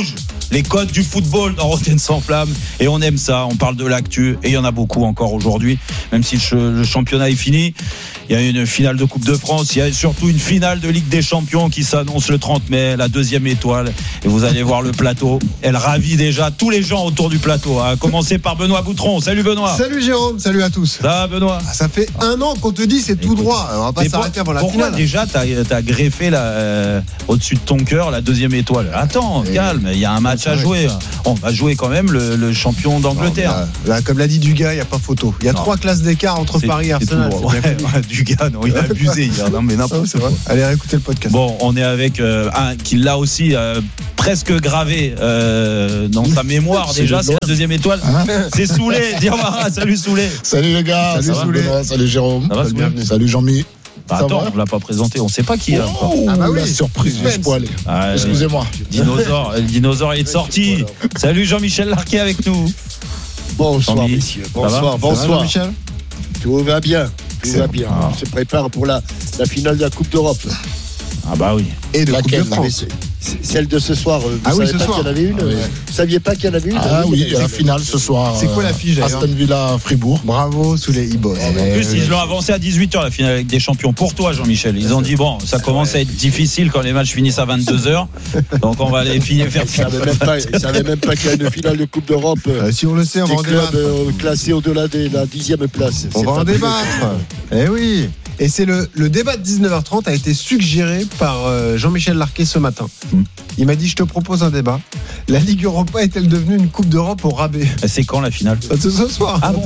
les codes du football dans Rotten sans flamme et on aime ça, on parle de l'actu et il y en a beaucoup encore aujourd'hui, même si le, le championnat est fini. Il y a une finale de Coupe de France, il y a surtout une finale de Ligue des Champions qui s'annonce le trente mai, la deuxième étoile, et vous allez voir le plateau, elle ravit déjà tous les gens autour du plateau, à commencer par Benoît Boutron. Salut Benoît. Salut Jérôme, salut à tous. Ça va Benoît? Ah, ça fait un an qu'on te dit c'est tout droit, on va pas s'arrêter avant la pourquoi finale. Déjà t'as, t'as greffé la, euh, au-dessus de ton cœur la deuxième étoile? Attends, et calme, il y a un match à jouer. On va jouer quand même le, le champion d'Angleterre. Non, là, là, comme l'a dit Dugas, il n'y a pas photo. Il y a non. trois classes d'écart entre c'est, Paris et Arsenal. Ouais, ouais, Dugas, non, il a abusé hier. Non, mais n'importe quoi. Allez, réécoutez le podcast. Bon, on est avec euh, un qui l'a aussi euh, presque gravé euh, dans sa mémoire déjà. C'est la deuxième étoile. Hein c'est Soulé. Diawara, salut Soulé. Salut les gars. Salut Soulé. Salut Jérôme. Ça va, salut, salut Jean-Mi. Bah attends, on l'a pas présenté, on sait pas qui. Oh, hein, ah bah oui, la surprise du spoil. Ah, excusez-moi. Dinosaure, le dinosaure est sorti. Voilà. Salut Jean-Michel Larquet avec nous. Bonsoir Jean-Mi. Messieurs. Bonsoir, bonsoir. Jean-Michel. Tout va bien. Tout va bien. Ah. On se prépare pour la, la finale de la Coupe d'Europe. Ah bah oui. Et de la Coupe de France. Celle de ce soir, vous ah ne oui, saviez pas soir. qu'il y en avait une ah, ouais. Vous saviez pas qu'il y en avait une? Ah oui, il y a la finale ce soir. C'est quoi l'affiche d'ailleurs? Aston Villa Fribourg. Bravo, sous les e-boys. En plus, ils l'ont avancé à dix-huit heures la finale avec des champions. Pour toi, Jean-Michel, ils ont dit bon, ça commence à être difficile quand les matchs finissent à vingt-deux heures. Donc on va aller finir faire. Ils ne savaient même pas qu'il y a une finale de Coupe d'Europe. Euh, si on le sait, on va en débattre. Euh, classé au-delà de la dixième place. On va en débattre. Eh oui. Et c'est le, le débat de dix-neuf heures trente a été suggéré par euh, Jean-Michel Larquet ce matin. Mmh. Il m'a dit, je te propose un débat. La Ligue Europa est-elle devenue une Coupe d'Europe au rabais? C'est quand la finale? C'est ce soir. Ah bon?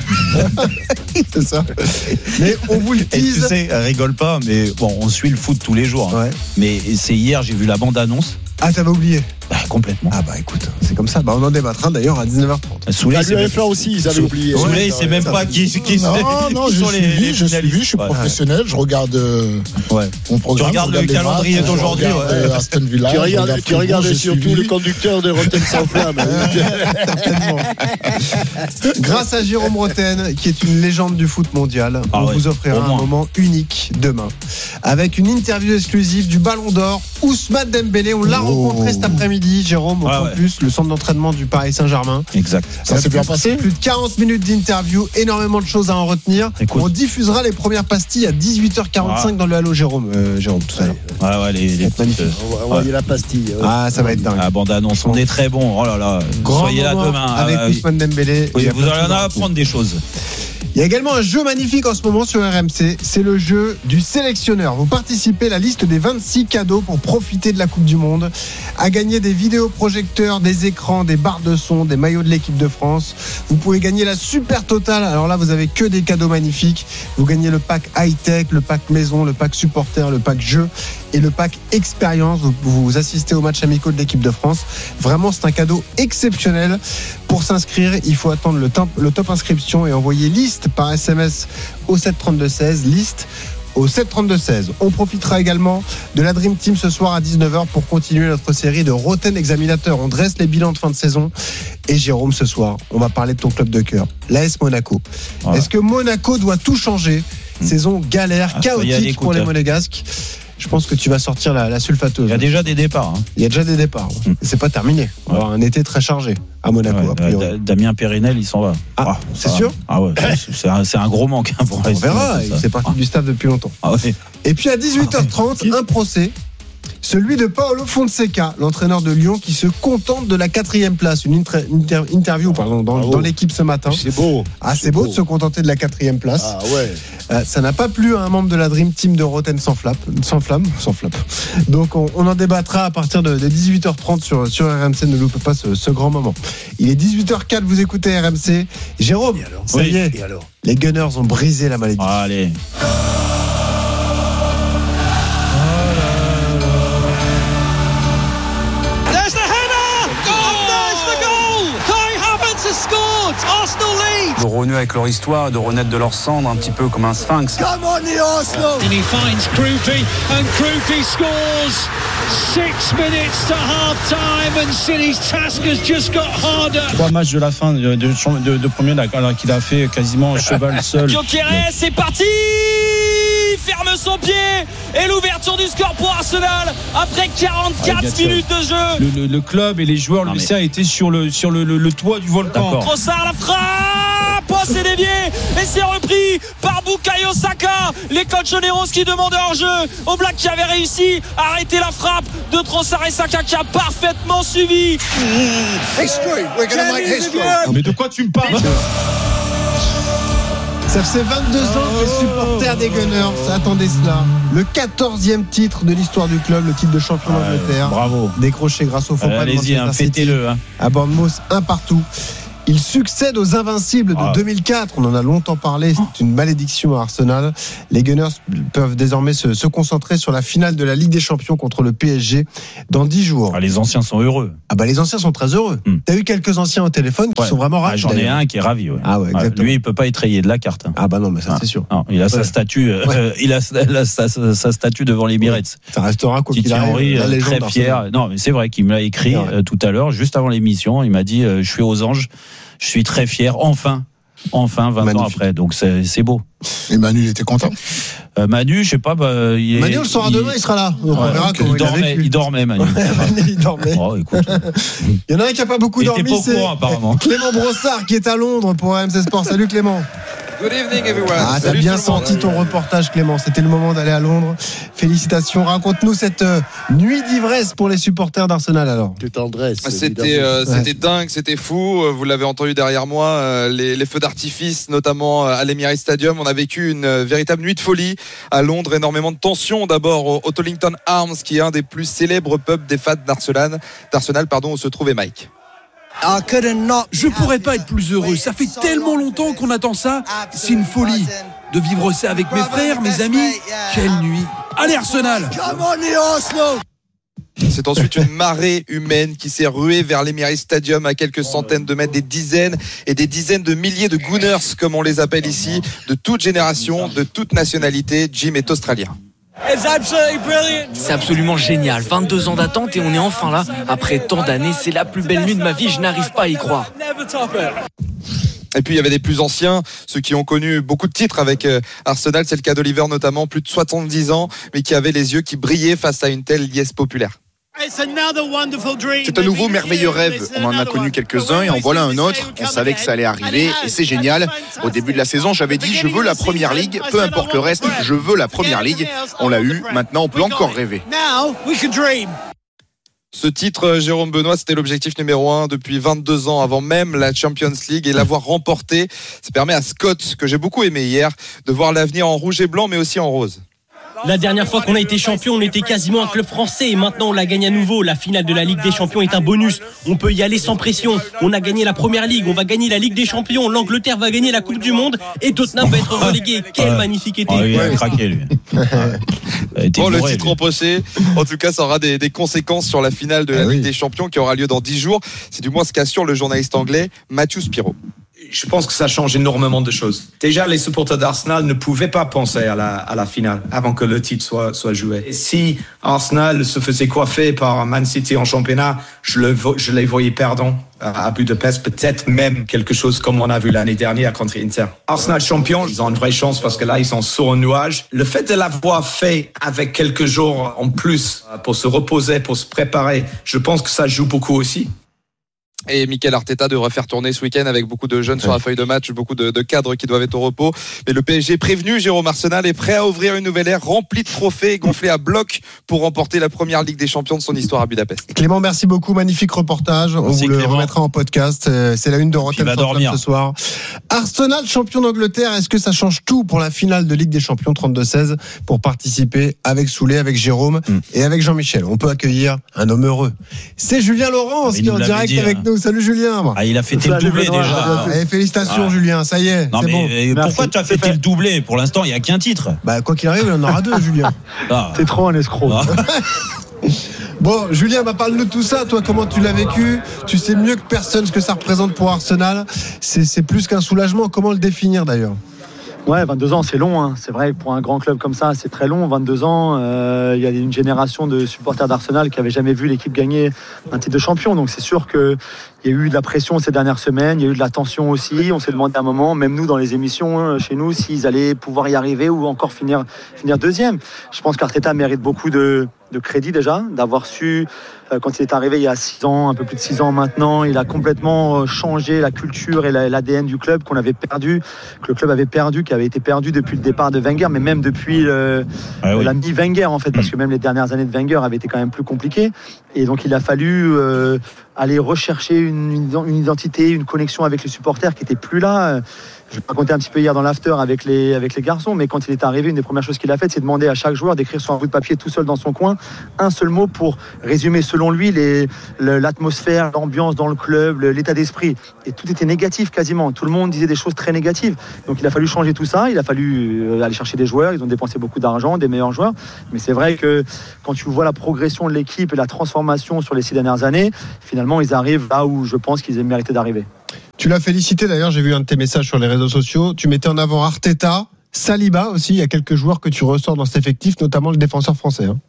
C'est ça. Mais on vous le tease. Et tu sais, rigole pas, mais bon, on suit le foot tous les jours. Hein. Ouais. Mais c'est hier, j'ai vu la bande-annonce. Ah, t'avais oublié? Bah, complètement. Ah bah écoute, c'est comme ça. Bah on en débattra d'ailleurs à dix-neuf heures trente. Soulé, ah, c'est même... aussi, ils avaient Sou... oublié. Soulé, il sait même pas qui, qui non, sont, non, qui sont je les, suis, les je suis, je suis professionnel, ouais. Je regarde euh, ouais. mon programme. Tu regardes le calendrier matchs, d'aujourd'hui. Ouais. Euh, Aston Villa. Tu regardes, regarde tu regardes surtout le conducteur de Rotten sans flamme. Grâce à Jérôme Rotten, qui est une légende du foot mondial, ah on ouais, vous offrira un moment unique demain. Avec une interview exclusive du Ballon d'Or, Ousmane Dembélé. On l'a oh. rencontré cet après-midi, Jérôme, au ah campus, ouais. le centre d'entraînement du Paris Saint-Germain. Exact. Ça, ça s'est bien passé. Plus de quarante minutes d'interview, énormément de choses à en retenir. Écoute. On diffusera les premières pastilles à dix-huit heures quarante-cinq ah. dans le Halo Jérôme, euh, Jérôme tout à l'heure. Ouais, ouais, les, les magnifiques. Euh, on va envoyer ouais. la pastille. Ouais. Ah, ça va être dingue. Ah, bande annonce, on est très bon. Oh là là. Grand soyez là demain. Avec euh, Ousmane Dembélé. Oui, vous allez en apprendre des choses. Il y a également un jeu magnifique en ce moment sur R M C, c'est le jeu du sélectionneur. Vous participez à la liste des vingt-six cadeaux pour profiter de la Coupe du Monde, à gagner des vidéoprojecteurs, des écrans, des barres de son, des maillots de l'équipe de France. Vous pouvez gagner la super totale. Alors là, vous avez que des cadeaux magnifiques. Vous gagnez le pack high-tech, le pack maison, le pack supporter, le pack jeu et le pack expérience. Vous, vous assistez au match amicaux de l'équipe de France. Vraiment, c'est un cadeau exceptionnel. Pour s'inscrire, il faut attendre le top, le top inscription et envoyer liste par S M S au sept trente-deux seize, liste au sept trente-deux seize. On profitera également de la Dream Team ce soir à dix-neuf heures pour continuer notre série de Rotten Examinateur. On dresse les bilans de fin de saison. Et Jérôme, ce soir, on va parler de ton club de cœur, l'A S Monaco. Voilà. Est-ce que Monaco doit tout changer? mmh. Saison galère, ah, chaotique pour les Monégasques. Je pense que tu vas sortir la, la sulfateuse. Il y a déjà des départs. Hein. Il y a déjà des départs. Mmh. C'est pas terminé. On va avoir un été très chargé à Monaco. Ouais, a priori. Euh, Damien Périnel, il s'en va. Ah, ah c'est sûr va. Ah ouais, c'est un, c'est un gros manque. Hein, pour on verra. C'est parti ah. du staff depuis longtemps. Ah ouais. Et puis à dix-huit heures trente, un procès. Celui de Paolo Fonseca, l'entraîneur de Lyon, qui se contente de la quatrième place. Une inter- inter- interview pardon, dans, dans l'équipe ce matin. C'est beau. Ah, c'est, c'est beau, beau de se contenter de la quatrième place. Ah ouais. Euh, ça n'a pas plu à un membre de la Dream Team de Rotten sans flamme. Sans flamme, sans flamme. Donc on, on en débattra à partir de, de dix-huit heures trente sur, sur R M C. Ne loupez pas ce, ce grand moment. Il est dix-huit heures quatre, vous écoutez R M C. Jérôme, alors, ça oui. y est. Les Gunners ont brisé la malédiction. Ah, allez. De renouer avec leur histoire, de renaître de leur cendre, un petit peu comme un sphinx. Come on, the Arsenal! And he finds Kruti, and Kruti scores. Six minutes to half time, and City's task has just got harder. Trois matchs de la fin de, de, de, de premier, alors qu'il a fait quasiment cheval seul. Gyökeres, c'est parti! Fermé ferme son pied et l'ouverture du score pour Arsenal après quarante-quatre ah, minutes de jeu. Le, le, le club et les joueurs, le vestiaire étaient sur le sur le, le, le toit du volcan. Trossard la frappe, oh, c'est dévié et c'est repris par Bukayo Saka. Les Colchoneros qui demandent hors jeu au Black qui avait réussi à arrêter la frappe de Trossard et Saka qui a parfaitement suivi. Mais de quoi tu me parles? Ça faisait vingt-deux ans que les supporters des Gunners attendaient cela. Le quatorzième titre de l'histoire du club, le titre de champion d'Angleterre. Bravo. Décroché grâce au faux pas de Manchester hein, City le, hein. à Bournemouth, un partout. Il succède aux Invincibles de ah. deux mille quatre. On en a longtemps parlé. C'est une malédiction à Arsenal. Les Gunners peuvent désormais se, se concentrer sur la finale de la Ligue des Champions contre le P S G dans dix jours. Ah, les anciens sont heureux. Ah bah les anciens sont très heureux. Hmm. T'as eu quelques anciens au téléphone qui ouais. sont vraiment ravis. Ah, j'en ai un qui est ravi. Ouais. Ah ouais, exactement. Lui, il peut pas être rayé de la carte. Hein. Ah bah non, mais ça ah. c'est sûr. Non, il a ouais. sa statue. Euh, ouais. il a sa, sa, sa, sa statue devant l'Emirates. Ça restera quoi qu'il arrive. Henry, très fier. Non, mais c'est vrai qu'il me l'a écrit ouais. euh, tout à l'heure, juste avant l'émission. Il m'a dit, euh, je suis aux anges. Je suis très fier, enfin, enfin, vingt Magnifique. Ans après, donc c'est, c'est beau. Et Manu, il était content. euh, Manu, je sais pas, bah, il est, Manu, le soir il, demain, il sera là. Donc ouais, on verra comment il, dormait, il dormait, Manu. il dormait. Oh, écoute. Il y en a un qui a pas beaucoup il dormi, était pas c'est courant, apparemment. Clément Brossard qui est à Londres pour R M C Sport. Salut Clément. Good evening everyone. Ah, t'as Salut bien senti ton reportage, Clément. C'était le moment d'aller à Londres. Félicitations. Raconte-nous cette euh, nuit d'ivresse pour les supporters d'Arsenal alors. De tendresse. C'était, euh, c'était ouais. dingue, c'était fou. Vous l'avez entendu derrière moi, euh, les, les feux d'artifice, notamment à l'Emirates Stadium. On a vécu une euh, véritable nuit de folie à Londres. Énormément de tension. D'abord au, au Tollington Arms, qui est un des plus célèbres pubs des fans d'Arsenal, d'Arsenal pardon, où se trouvait Mike. Je pourrais pas être plus heureux. Ça fait tellement longtemps qu'on attend ça. C'est une folie de vivre ça avec mes frères, mes amis. Quelle nuit. Allez Arsenal. C'est ensuite une marée humaine qui s'est ruée vers l'Emirates Stadium à quelques centaines de mètres, des dizaines et des dizaines de milliers de Gunners, comme on les appelle ici, de toute génération, de toute nationalité. Jim est australien. C'est absolument génial, vingt-deux ans d'attente et on est enfin là. Après tant d'années, c'est la plus belle nuit de ma vie, je n'arrive pas à y croire. Et puis il y avait des plus anciens, ceux qui ont connu beaucoup de titres avec Arsenal, c'est le cas d'Oliver notamment, plus de soixante-dix ans, mais qui avait les yeux qui brillaient face à une telle liesse populaire. C'est un nouveau merveilleux rêve. On en a connu quelques-uns et en voilà un autre. On savait que ça allait arriver et c'est génial. Au début de la saison, j'avais dit je veux la Première Ligue, peu importe le reste, je veux la Première Ligue. On l'a eu, maintenant on peut encore rêver. Ce titre, Jérôme Benoît, c'était l'objectif numéro un depuis vingt-deux ans, avant même la Champions League, et l'avoir remporté, ça permet à Scott, que j'ai beaucoup aimé hier, de voir l'avenir en rouge et blanc mais aussi en rose. La dernière fois qu'on a été champion, on était quasiment un club français et maintenant on la gagne à nouveau. La finale de la Ligue des Champions est un bonus. On peut y aller sans pression. On a gagné la Première Ligue, on va gagner la Ligue des Champions. L'Angleterre va gagner la Coupe du Monde et Tottenham va être relégué. Quel magnifique été. Oh, il a craqué lui. Bon, le titre empoché, en tout cas, ça aura des, des conséquences sur la finale de la ah, Ligue oui. des Champions qui aura lieu dans dix jours. C'est du moins ce qu'assure le journaliste anglais Matthew Spiro. Je pense que ça change énormément de choses. Déjà, les supporters d'Arsenal ne pouvaient pas penser à la, à la finale avant que le titre soit, soit joué. Et si Arsenal se faisait coiffer par Man City en championnat, je, le, je les voyais perdants à Budapest, peut-être même quelque chose comme on a vu l'année dernière contre Inter. Arsenal champion, ils ont une vraie chance parce que là, ils sont sur un nuage. Le fait de l'avoir fait avec quelques jours en plus pour se reposer, pour se préparer, je pense que ça joue beaucoup aussi. Et Mikel Arteta devrait faire tourner ce week-end avec beaucoup de jeunes sur la feuille de match, beaucoup de, de cadres qui doivent être au repos. Mais le P S G prévenu, Jérôme Arsenal est prêt à ouvrir une nouvelle ère remplie de trophées, gonflée à bloc pour remporter la première Ligue des Champions de son histoire à Budapest. Clément, merci beaucoup, magnifique reportage. On merci vous Clément. Le remettra en podcast. C'est la une de Rotten Fortnum ce soir. Arsenal champion d'Angleterre, est-ce que ça change tout pour la finale de Ligue des Champions trente-deux seize pour participer avec Soulé, avec Jérôme mm. et avec Jean-Michel? On peut accueillir un homme heureux. C'est Julien Laurence qui est en direct dit, avec hein. nous. Salut Julien. Ah, il a fêté le doublé déjà. Eh, félicitations ah. Julien, ça y est. Non, c'est mais bon. Pourquoi tu as fêté le doublé? Pour l'instant, il n'y a qu'un titre. Bah, quoi qu'il arrive, il en aura deux, Julien. Ah. T'es trop un escroc. Ah. Bon, Julien, bah, parle-nous de tout ça. Toi, comment tu l'as vécu? Tu sais mieux que personne ce que ça représente pour Arsenal. C'est, c'est plus qu'un soulagement. Comment le définir d'ailleurs? Ouais, vingt-deux ans, c'est long. Hein. C'est vrai que pour un grand club comme ça, c'est très long. vingt-deux ans, il euh, y a une génération de supporters d'Arsenal qui n'avaient jamais vu l'équipe gagner un titre de champion. Donc c'est sûr que il y a eu de la pression ces dernières semaines, il y a eu de la tension aussi. On s'est demandé à un moment, même nous dans les émissions chez nous, s'ils allaient pouvoir y arriver ou encore finir, finir deuxième. Je pense qu'Arteta mérite beaucoup de, de crédit déjà, d'avoir su, euh, quand il est arrivé il y a six ans, un peu plus de six ans maintenant, il a complètement changé la culture et la, l'A D N du club qu'on avait perdu, que le club avait perdu, qui avait été perdu depuis le départ de Wenger, mais même depuis le, ah oui. la mi-Wenger en fait, parce que même les dernières années de Wenger avaient été quand même plus compliquées. Et donc il a fallu euh, aller rechercher une, une identité, une connexion avec les supporters qui n'étaient plus là. Je vais raconter un petit peu hier dans l'after avec les, avec les garçons, mais quand il est arrivé, une des premières choses qu'il a faites, c'est demander à chaque joueur d'écrire sur un bout de papier tout seul dans son coin un seul mot pour résumer selon lui les, l'atmosphère, l'ambiance dans le club, l'état d'esprit. Et tout était négatif quasiment. Tout le monde disait des choses très négatives. Donc il a fallu changer tout ça. Il a fallu aller chercher des joueurs. Ils ont dépensé beaucoup d'argent, des meilleurs joueurs. Mais c'est vrai que quand tu vois la progression de l'équipe et la transformation sur les six dernières années, finalement ils arrivent là où je pense qu'ils aient mérité d'arriver. Tu l'as félicité d'ailleurs, j'ai vu un de tes messages sur les réseaux sociaux. Tu mettais en avant Arteta, Saliba aussi. Il y a quelques joueurs que tu ressors dans cet effectif, notamment le défenseur français. Hein.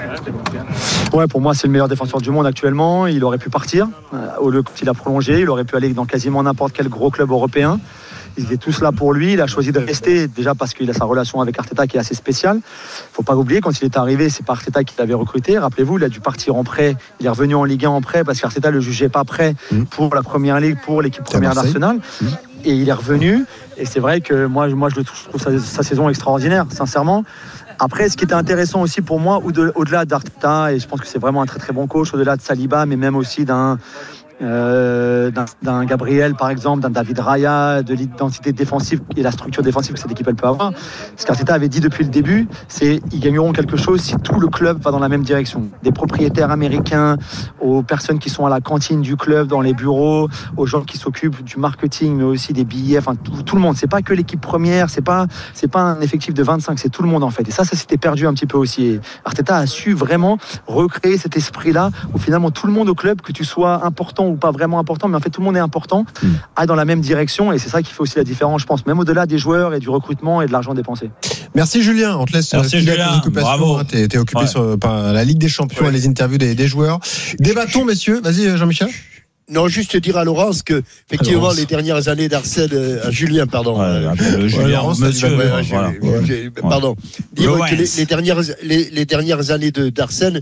Ouais, pour moi, c'est le meilleur défenseur du monde actuellement. Il aurait pu partir. Au lieu qu'il a prolongé, il aurait pu aller dans quasiment n'importe quel gros club européen. Ils étaient tous là pour lui. Il a choisi de rester déjà parce qu'il a sa relation avec Arteta qui est assez spéciale. Faut pas oublier, quand il est arrivé, c'est pas Arteta qui l'avait recruté. Rappelez-vous, il a dû partir en prêt. Il est revenu en Ligue un en prêt parce qu'Arteta le jugeait pas prêt pour la première ligue, pour l'équipe première d'Arsenal. Et il est revenu. Et c'est vrai que moi, moi je, le trouve, je trouve sa, sa saison extraordinaire, sincèrement. Après, ce qui était intéressant aussi pour moi, au-delà d'Arteta, et je pense que c'est vraiment un très très bon coach, au-delà de Saliba, mais même aussi d'un Euh, d'un, d'un Gabriel par exemple, d'un David Raya, de l'identité défensive et la structure défensive que cette équipe elle peut avoir. Ce qu'Arteta avait dit depuis le début, c'est ils gagneront quelque chose si tout le club va dans la même direction. Des propriétaires américains, aux personnes qui sont à la cantine du club, dans les bureaux, aux gens qui s'occupent du marketing, mais aussi des billets, enfin tout, tout le monde. C'est pas que l'équipe première, c'est pas c'est pas un effectif de vingt-cinq, c'est tout le monde en fait. Et ça, ça s'était perdu un petit peu aussi. Et Arteta a su vraiment recréer cet esprit-là où finalement tout le monde au club, que tu sois important ou pas vraiment important, mais en fait tout le monde est important, mmh. aille dans la même direction, et c'est ça qui fait aussi la différence, je pense, même au-delà des joueurs et du recrutement et de l'argent dépensé. Merci Julien, on te laisse. Merci Julien, bravo. Hein, t'es, t'es occupé ouais. sur, par la Ligue des Champions ouais. et les interviews des, des joueurs. Débattons messieurs, vas-y Jean-Michel. Non, juste dire à Laurence que, effectivement, Laurence. les dernières années d'Arsène, euh, à Julien, pardon. Ouais, euh, le Julien, ouais, Laurence, monsieur, ouais, ouais, voilà. j'ai, ouais. Pardon. Dire ouais. que les, les dernières, les, les dernières années de, d'Arsène,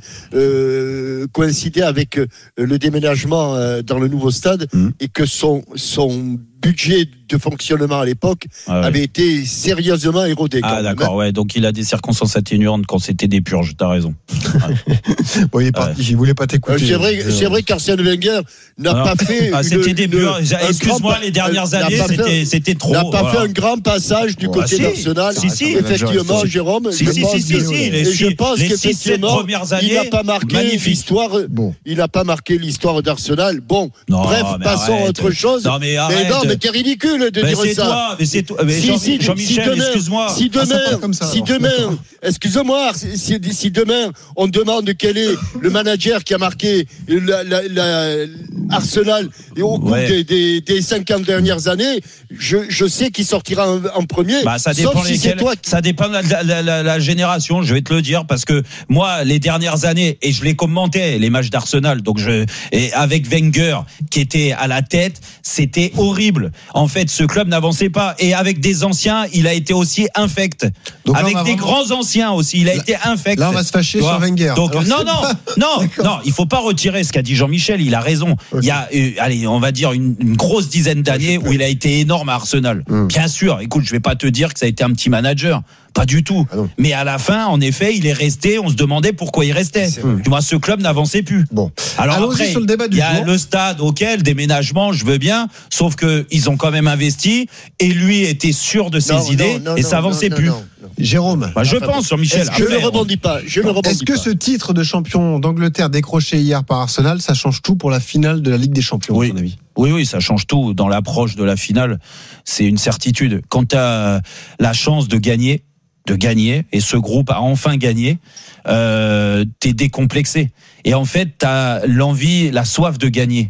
euh, coïncidaient avec euh, le déménagement euh, dans le nouveau stade mmh. et que son, son budget de fonctionnement à l'époque ah ouais. avait été sérieusement érodé. Ah d'accord, ouais. Donc il a des circonstances atténuantes quand c'était des purges. T'as raison. Ouais. Bon, il est parti. Ouais. Il voulait pas t'écouter. Euh, c'est vrai, c'est vrai qu'Arsène Wenger n'a Alors, pas fait. Ah, c'était une, des purges. Excuse-moi, grand, les dernières années, c'était, fait, c'était trop. N'a pas voilà. fait un grand passage du côté ah, d'Arsenal. Si, si, effectivement, si, Jérôme. Si, si, si, si, si. Et je pense qu'effectivement, il n'a pas marqué l'histoire. Il n'a pas marqué l'histoire d'Arsenal. Bon, bref, passons à autre chose. Non mais non, mais t'es ridicule de mais dire c'est ça. Toi, mais c'est toi. Mais si, Jean, si, si Jean-Michel, demain, excuse-moi. Si demain, ah, ça, si demain, excuse-moi, si, si demain on demande quel est le manager qui a marqué la, la, la, Arsenal et au cours ouais. des, des, des cinquante dernières années, je, je sais qui sortira en, en premier. Bah, ça dépend si lesquels, toi qui... Ça dépend de la, la, la, la génération, je vais te le dire, parce que moi, les dernières années, et je les commentais, les matchs d'Arsenal, donc je, et avec Wenger qui était à la tête, c'était horrible. En fait, ce club n'avançait pas. Et avec des anciens, il a été aussi infect. Donc avec des vraiment... grands anciens aussi, il a là, été infect. Là, on va se fâcher sur Wenger. Donc, Alors, non, non, pas... non, non, il faut pas retirer ce qu'a dit Jean-Michel, il a raison. Okay. Il y a, euh, allez, on va dire une, une grosse dizaine d'années où il a été énorme à Arsenal. Hum. Bien sûr, écoute, je vais pas te dire que ça a été un petit manager. Pas du tout. Ah mais à la fin, en effet, il est resté. On se demandait pourquoi il restait. Tu vois, ce club n'avançait plus. Bon. Alors Allons-y après, sur le débat du il y a jour. le stade auquel déménagement, je veux bien. Sauf que ils ont quand même investi et lui était sûr de ses non, idées non, non, et ça non, avançait non, plus. Non, non, non. Jérôme, bah, je enfin, pense sur Michel. Je ne rebondis pas. Je ne rebondis Est-ce que pas. ce titre de champion d'Angleterre décroché hier par Arsenal, ça change tout pour la finale de la Ligue des Champions, oui. à ton avis ? Oui, oui, ça change tout. Dans l'approche de la finale, c'est une certitude. Quand tu as la chance de gagner, de gagner, et ce groupe a enfin gagné, euh, t'es décomplexé. Et en fait, t'as l'envie, la soif de gagner.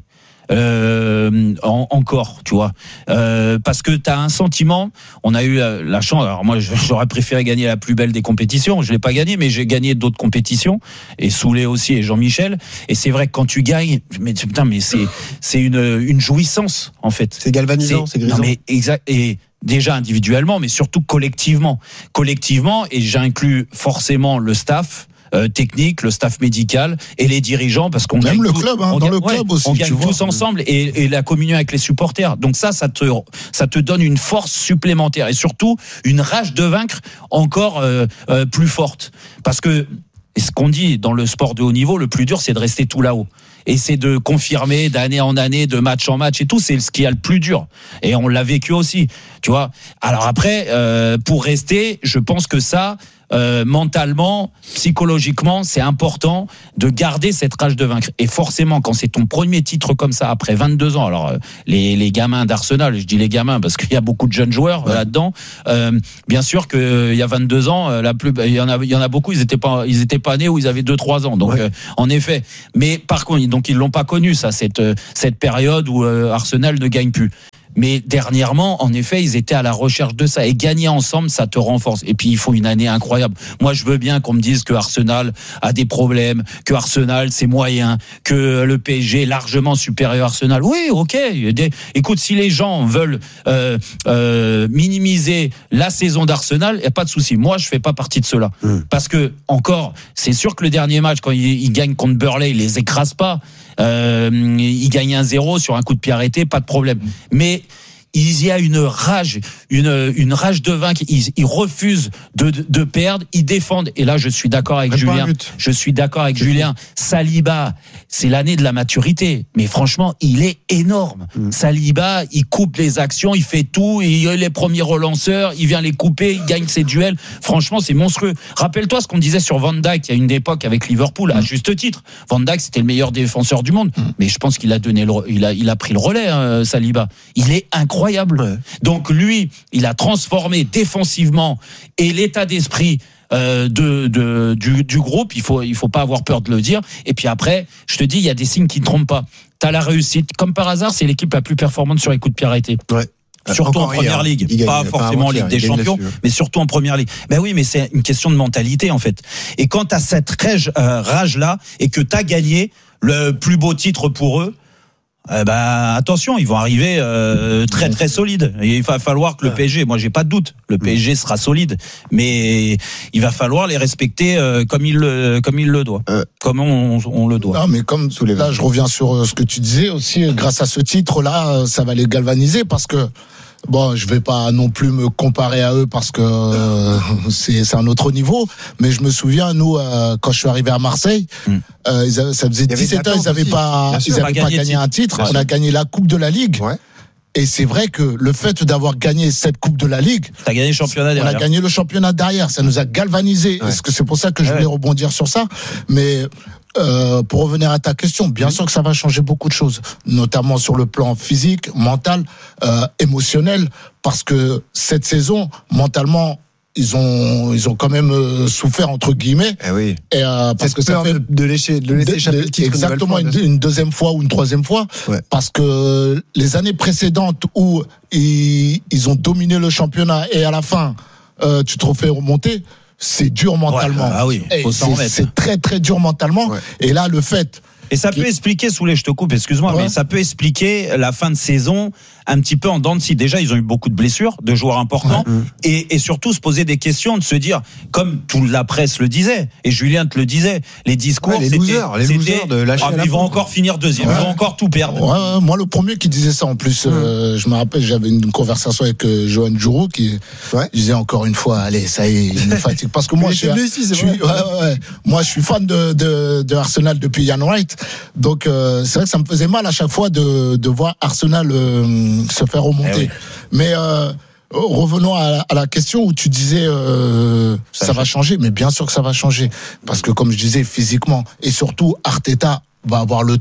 euh, en, encore, tu vois, euh, parce que t'as un sentiment. On a eu la, la chance. Alors moi, j'aurais préféré gagner la plus belle des compétitions. Je l'ai pas gagné, mais j'ai gagné d'autres compétitions et Soulé aussi et Jean-Michel. Et c'est vrai que quand tu gagnes, mais putain, mais c'est c'est une une jouissance en fait. C'est galvanisant, c'est, c'est grisant. Non mais exact et déjà individuellement, mais surtout collectivement. Collectivement, et j'inclus forcément le staff. Euh, technique, le staff médical et les dirigeants, parce qu'on même gagne le tout, club, hein, on dans gagne, le club ouais, aussi, on gagne tu tous vois. ensemble et, et la communion avec les supporters. Donc ça, ça te ça te donne une force supplémentaire et surtout une rage de vaincre encore euh, euh, plus forte. Parce que ce qu'on dit dans le sport de haut niveau, le plus dur, c'est de rester tout là-haut. Et c'est de confirmer d'année en année, de match en match et tout, c'est ce qui a le plus dur. Et on l'a vécu aussi, tu vois. Alors après, euh, pour rester, je pense que ça, euh, mentalement, psychologiquement, c'est important de garder cette rage de vaincre. Et forcément, quand c'est ton premier titre comme ça, après vingt-deux ans, alors euh, les, les gamins d'Arsenal, je dis les gamins parce qu'il y a beaucoup de jeunes joueurs ouais. là-dedans, euh, bien sûr qu'il euh, y a vingt-deux ans, la plus, il y en a, il y en a beaucoup, ils étaient pas, ils étaient pas nés ou ils avaient deux trois ans. Donc, ouais. euh, en effet. Mais par contre, donc ils l'ont pas connu ça, cette cette période où euh, Arsenal ne gagne plus. Mais dernièrement, en effet, ils étaient à la recherche de ça. Et gagner ensemble, ça te renforce. Et puis, il faut une année incroyable. Moi, je veux bien qu'on me dise que Arsenal a des problèmes, que Arsenal, c'est moyen, que le P S G est largement supérieur à Arsenal. Oui, ok. Écoute, si les gens veulent euh, euh, minimiser la saison d'Arsenal, il n'y a pas de souci. Moi, je fais pas partie de cela. Mmh. Parce que, encore, c'est sûr que le dernier match, quand ils, ils gagnent contre Burnley, ils les écrasent pas. Euh, ils gagnent un zéro sur un coup de pied arrêté, pas de problème. Mais il y a une rage, une, une rage de vaincre. Ils, ils refusent de, de, de perdre, ils défendent. Et là, je suis d'accord avec Même Julien. Je suis d'accord avec c'est Julien. Fou. Saliba, c'est l'année de la maturité. Mais franchement, il est énorme. Mmh. Saliba, il coupe les actions, il fait tout. Il est les premiers relanceurs, il vient les couper, il gagne ses duels. Franchement, c'est monstrueux. Rappelle-toi ce qu'on disait sur Van Dijk il y a une époque avec Liverpool, mmh. à juste titre. Van Dijk, c'était le meilleur défenseur du monde. Mmh. Mais je pense qu'il a donné, le, il a, il a pris le relais, hein, Saliba. Il est incroyable. Incroyable. Donc lui, il a transformé défensivement et l'état d'esprit euh, de, de du, du groupe. Il faut il faut pas avoir peur de le dire. Et puis après, je te dis, il y a des signes qui ne trompent pas. T'as la réussite. Comme par hasard, c'est l'équipe la plus performante sur les coups de pied arrêtés. Ouais. Surtout Encore en première hier, ligue, gagne, pas forcément en Ligue des Champions, mais surtout en première ligue. Ben oui, mais c'est une question de mentalité en fait. Et quand t'as cette rage, euh, rage là et que t'as gagné le plus beau titre pour eux. Eh ben attention, ils vont arriver euh, très très solides. Et il va falloir que le P S G, moi j'ai pas de doute, le P S G sera solide, mais il va falloir les respecter euh, comme il le comme il le doit, euh, comme on, on le doit. Non, mais comme là, je reviens sur ce que tu disais aussi. Grâce à ce titre-là, ça va les galvaniser parce que. Bon, je vais pas non plus me comparer à eux parce que euh, c'est, c'est un autre niveau. Mais je me souviens, nous, euh, quand je suis arrivé à Marseille, mm. euh, ils avaient, ça faisait dix-sept ans, ils n'avaient pas, ils avaient pas gagné un titre. On a gagné la Coupe de la Ligue. Ouais. Et c'est vrai que le fait d'avoir gagné cette Coupe de la Ligue, t'as gagné le championnat derrière. On a gagné le championnat derrière. Ça nous a galvanisé. Ouais. Est-ce que c'est pour ça que je voulais ouais. rebondir sur ça? Mais Euh, pour revenir à ta question, bien oui. sûr que ça va changer beaucoup de choses, notamment sur le plan physique, mental, euh, émotionnel, parce que cette saison, mentalement, ils ont ils ont quand même euh, souffert entre guillemets. Eh oui. Et euh, parce Cette que ça fait de, de laisser de laisser échapper le titre exactement une, une, une deuxième fois ou une troisième fois, ouais. parce que les années précédentes où ils ils ont dominé le championnat et à la fin euh, tu te refais remonter. C'est dur mentalement. Ouais, ah oui, faut s'en c'est, c'est très très dur mentalement. Ouais. Et là, le fait. Et ça peut expliquer, Soulé, je te coupe, excuse-moi, ouais. mais ça peut expliquer la fin de saison un petit peu en dents de scie. Déjà, ils ont eu beaucoup de blessures, de joueurs importants, ouais. et, et surtout se poser des questions, de se dire, comme toute la presse le disait, et Julien te le disait, les discours, ouais, les c'était, losers, les c'était, losers de lâcher ah, ils vont encore finir deuxième, ouais. ils vont encore tout perdre. Ouais, ouais, moi, le premier qui disait ça, en plus, mmh. euh, je me rappelle, j'avais une conversation avec euh, Johan Djourou qui ouais. disait encore une fois, allez, ça y est, il me fatigue. Parce que moi, je suis, ici, je suis, ouais, ouais, moi, je suis fan de, de, de Arsenal depuis Ian Wright, donc euh, c'est vrai que ça me faisait mal à chaque fois de, de voir Arsenal euh, se faire remonter. Eh oui. Mais euh, revenons à, à la question où tu disais euh, ça, ça va changer, mais bien sûr que ça va changer parce que comme je disais physiquement et surtout Arteta va avoir le temps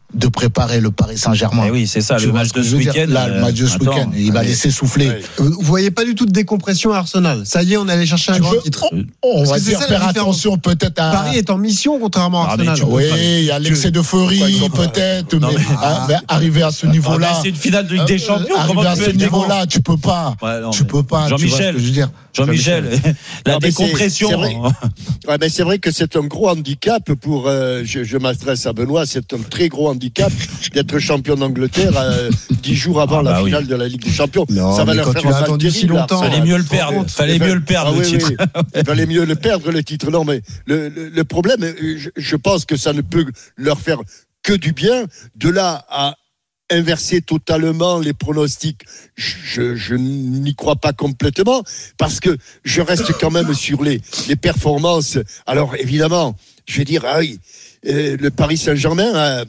de préparer le Paris Saint-Germain. Et oui, c'est ça, tu le match de ce week-end. Là, le match de ce week-end, il va laisser souffler. Ouais. Vous voyez pas du tout de décompression à Arsenal. Ça y est, on allait chercher un tu grand veux, titre. On, on va dire faire attention peut-être à. Paris est en mission contrairement à Arsenal. Oui, il y a l'excès d'euphorie peut-être, non, mais, mais ah, mais arriver à ce niveau-là. C'est une finale de Ligue des Champions. Euh, arriver à ce niveau-là, tu peux pas. Ouais, non, tu peux pas. Jean-Michel, je veux dire. Jean-Michel, la non, décompression. C'est, c'est, vrai. Ouais, mais c'est vrai que c'est un gros handicap pour. Euh, je, je m'adresse à Benoît. C'est un très gros handicap d'être champion d'Angleterre euh, dix jours avant ah, bah la finale oui. de la Ligue des Champions. Non, ça va leur faire un mal terrible. Si longtemps, fallait mieux le perdre. Fallait mieux le perdre ah, le oui, titre. Oui. Il fallait mieux le perdre le titre. Non, mais le, le, le problème, je, je pense que ça ne peut leur faire que du bien. De là à inverser totalement les pronostics, je, je n'y crois pas complètement, parce que je reste quand même sur les, les performances. Alors évidemment, je vais dire, ah oui, euh, le Paris Saint-Germain a,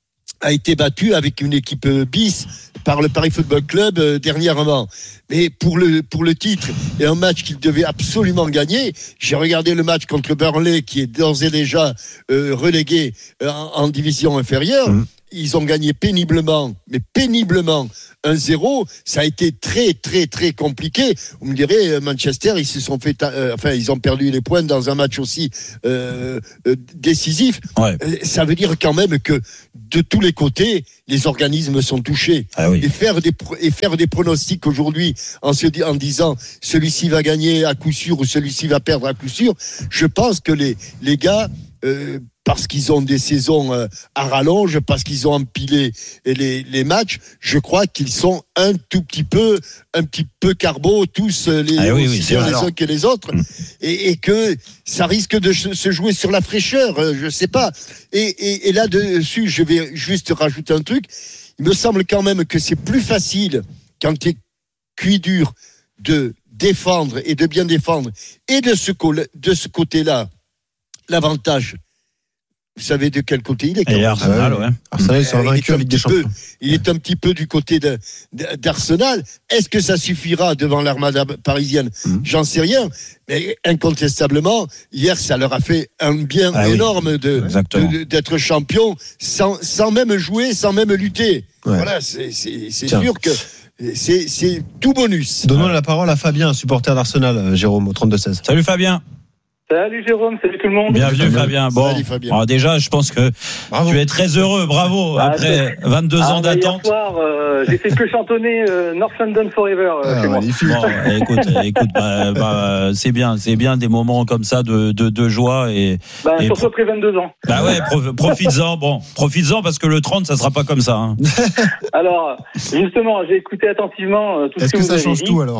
a été battu avec une équipe bis par le Paris Football Club euh, dernièrement. Mais pour le, pour le titre, et un match qu'il devait absolument gagner, j'ai regardé le match contre Burnley, qui est d'ores et déjà euh, relégué euh, en, en division inférieure. Mmh. Ils ont gagné péniblement, mais péniblement un zéro. Ça a été très, très, très compliqué. Vous me direz, Manchester, ils se sont fait, euh, enfin, ils ont perdu les points dans un match aussi euh, euh, décisif. Ouais. Ça veut dire quand même que de tous les côtés, les organismes sont touchés. Ah oui. Et faire des et faire des pronostics aujourd'hui en se en disant celui-ci va gagner à coup sûr ou celui-ci va perdre à coup sûr, je pense que les les gars euh, parce qu'ils ont des saisons euh, à rallonge, parce qu'ils ont empilé les, les matchs, je crois qu'ils sont un tout petit peu, un petit peu carbo, tous les, ah oui, aussi oui, bien les uns que les autres, mmh. et, et que ça risque de se jouer sur la fraîcheur, euh, je sais pas. Et, et, et là-dessus, je vais juste rajouter un truc. Il me semble quand même que c'est plus facile, quand tu es cuit dur, de défendre et de bien défendre. Et de ce, de ce côté-là, l'avantage, vous savez de quel côté il est quand même. Arsenal, ouais. Arsenal, ils sont invaincus avec des champions. Il est un petit peu du côté de, de, d'Arsenal. Est-ce que ça suffira devant l'armada parisienne ? mmh. J'en sais rien. Mais incontestablement, hier, ça leur a fait un bien ah énorme oui. de, de, d'être champion sans, sans même jouer, sans même lutter. Ouais. Voilà, c'est, c'est, c'est sûr que c'est, c'est tout bonus. Donnons la parole à Fabien, supporter d'Arsenal, Jérôme, au trente-deux seize. Salut Fabien. Salut Jérôme, salut tout le monde. Bienvenue Fabien. Bon, salut, Fabien. Alors déjà, je pense que bravo. Tu es très heureux, bravo. Ah, après c'est... vingt-deux ah, ans bah, d'attente. Hier soir, euh, j'ai fait que chantonner euh, North London Forever. Euh, ah, chez moi. Bon, écoute, écoute, bah, bah, c'est bien, c'est bien des moments comme ça de de, de joie et. Bah, et surtout pro... après vingt-deux ans. Bah ouais, pro- profites-en. Bon, profites-en parce que le trente, ça sera pas comme ça. Hein. Alors, justement, j'ai écouté attentivement euh, tout Est-ce ce que, que vous ça avez change dit. tout alors ?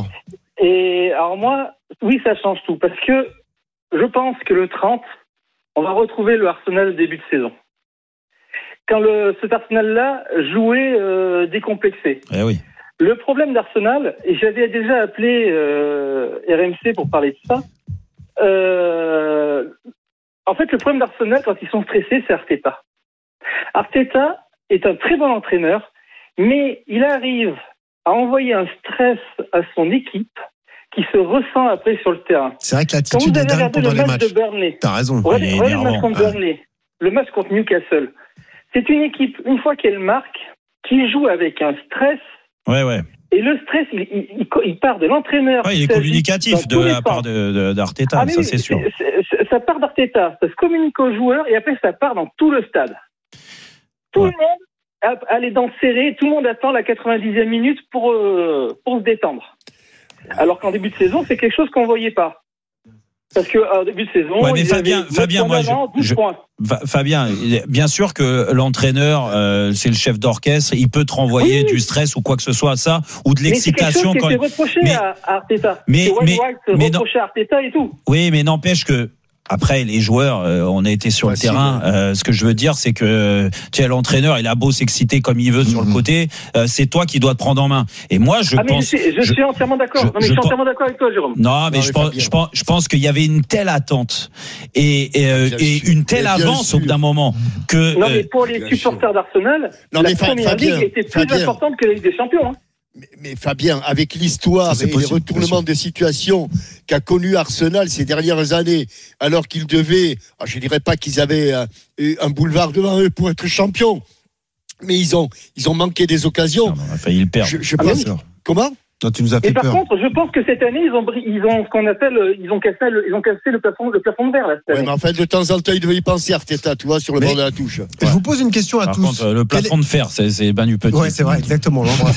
Et alors moi, oui, ça change tout parce que. Je pense que le trente, on va retrouver le Arsenal début de saison. Quand le, cet Arsenal-là jouait euh, décomplexé. Eh oui. Le problème d'Arsenal, et j'avais déjà appelé euh, R M C pour parler de ça, euh, en fait, le problème d'Arsenal, quand ils sont stressés, c'est Arteta. Arteta est un très bon entraîneur, mais il arrive à envoyer un stress à son équipe qui se ressent après sur le terrain. C'est vrai que l'attitude est dingue pendant les matchs. T'as raison. Regardez le match contre Burnley, le match contre Newcastle. C'est une équipe, une fois qu'elle marque, qui joue avec un stress. Ouais, ouais. Et le stress, il, il, il part de l'entraîneur. Ouais, il est communicatif de la part de, de, d'Arteta, ah, ça c'est sûr. C'est, c'est, ça part d'Arteta, ça se communique aux joueurs et après ça part dans tout le stade. Tout ouais. le monde a les dents serrées, tout le monde attend la quatre-vingt-dixième minute pour, euh, pour se détendre. Alors qu'en début de saison, c'est quelque chose qu'on ne voyait pas. Parce qu'en début de saison, ouais, mais Fabien, Fabien, moi, je, je, Fabien, bien sûr que l'entraîneur, euh, c'est le chef d'orchestre, il peut te renvoyer oui, oui. du stress ou quoi que ce soit, ça, ou de l'excitation. Mais c'est quelque chose qui a été reproché mais, à Arteta. Mais, mais, mais reproché à Arteta et tout. Oui, mais n'empêche que. Après, les joueurs, euh, on a été sur ouais, le terrain. Euh, ce que je veux dire, c'est que tu sais, l'entraîneur, il a beau s'exciter comme il veut mmh. sur le côté, euh, c'est toi qui dois te prendre en main. Et moi, je ah, pense. Je, suis, je, je suis entièrement d'accord. Je, non, mais je, je suis pense, entièrement d'accord avec toi, Jérôme. Non, mais, non, je, pense, je pense, je pense qu'il y avait une telle attente et, et, euh, et une telle avance au bout d'un moment que. Non, mais pour les supporters d'Arsenal, non, la première Fabien, ligue était plus Fabien. importante que la Ligue des Champions. Hein. Mais, mais Fabien, avec l'histoire ça, et possible, les retournements de situation qu'a connu Arsenal ces dernières années, alors qu'ils devaient, je ne dirais pas qu'ils avaient un, un boulevard devant eux pour être champions, mais ils ont, ils ont manqué des occasions. Non, on a failli le perdre. Je, je Ah, pense. oui. Comment? Toi, tu nous as fait Et par peur. contre, je pense que cette année, ils ont, bri- ils ont ce qu'on appelle, euh, ils ont cassé le, ils ont cassé le plafond, le plafond de verre, là, cette Ouais, année. mais en fait, de temps en temps, il devait y penser, Arteta, tu vois, sur le Mais- bord de la touche. Je vous pose une question à Par tous. contre, le plafond de fer, c'est, c'est Manu Petit. Ouais, c'est vrai, exactement. On l'embrasse.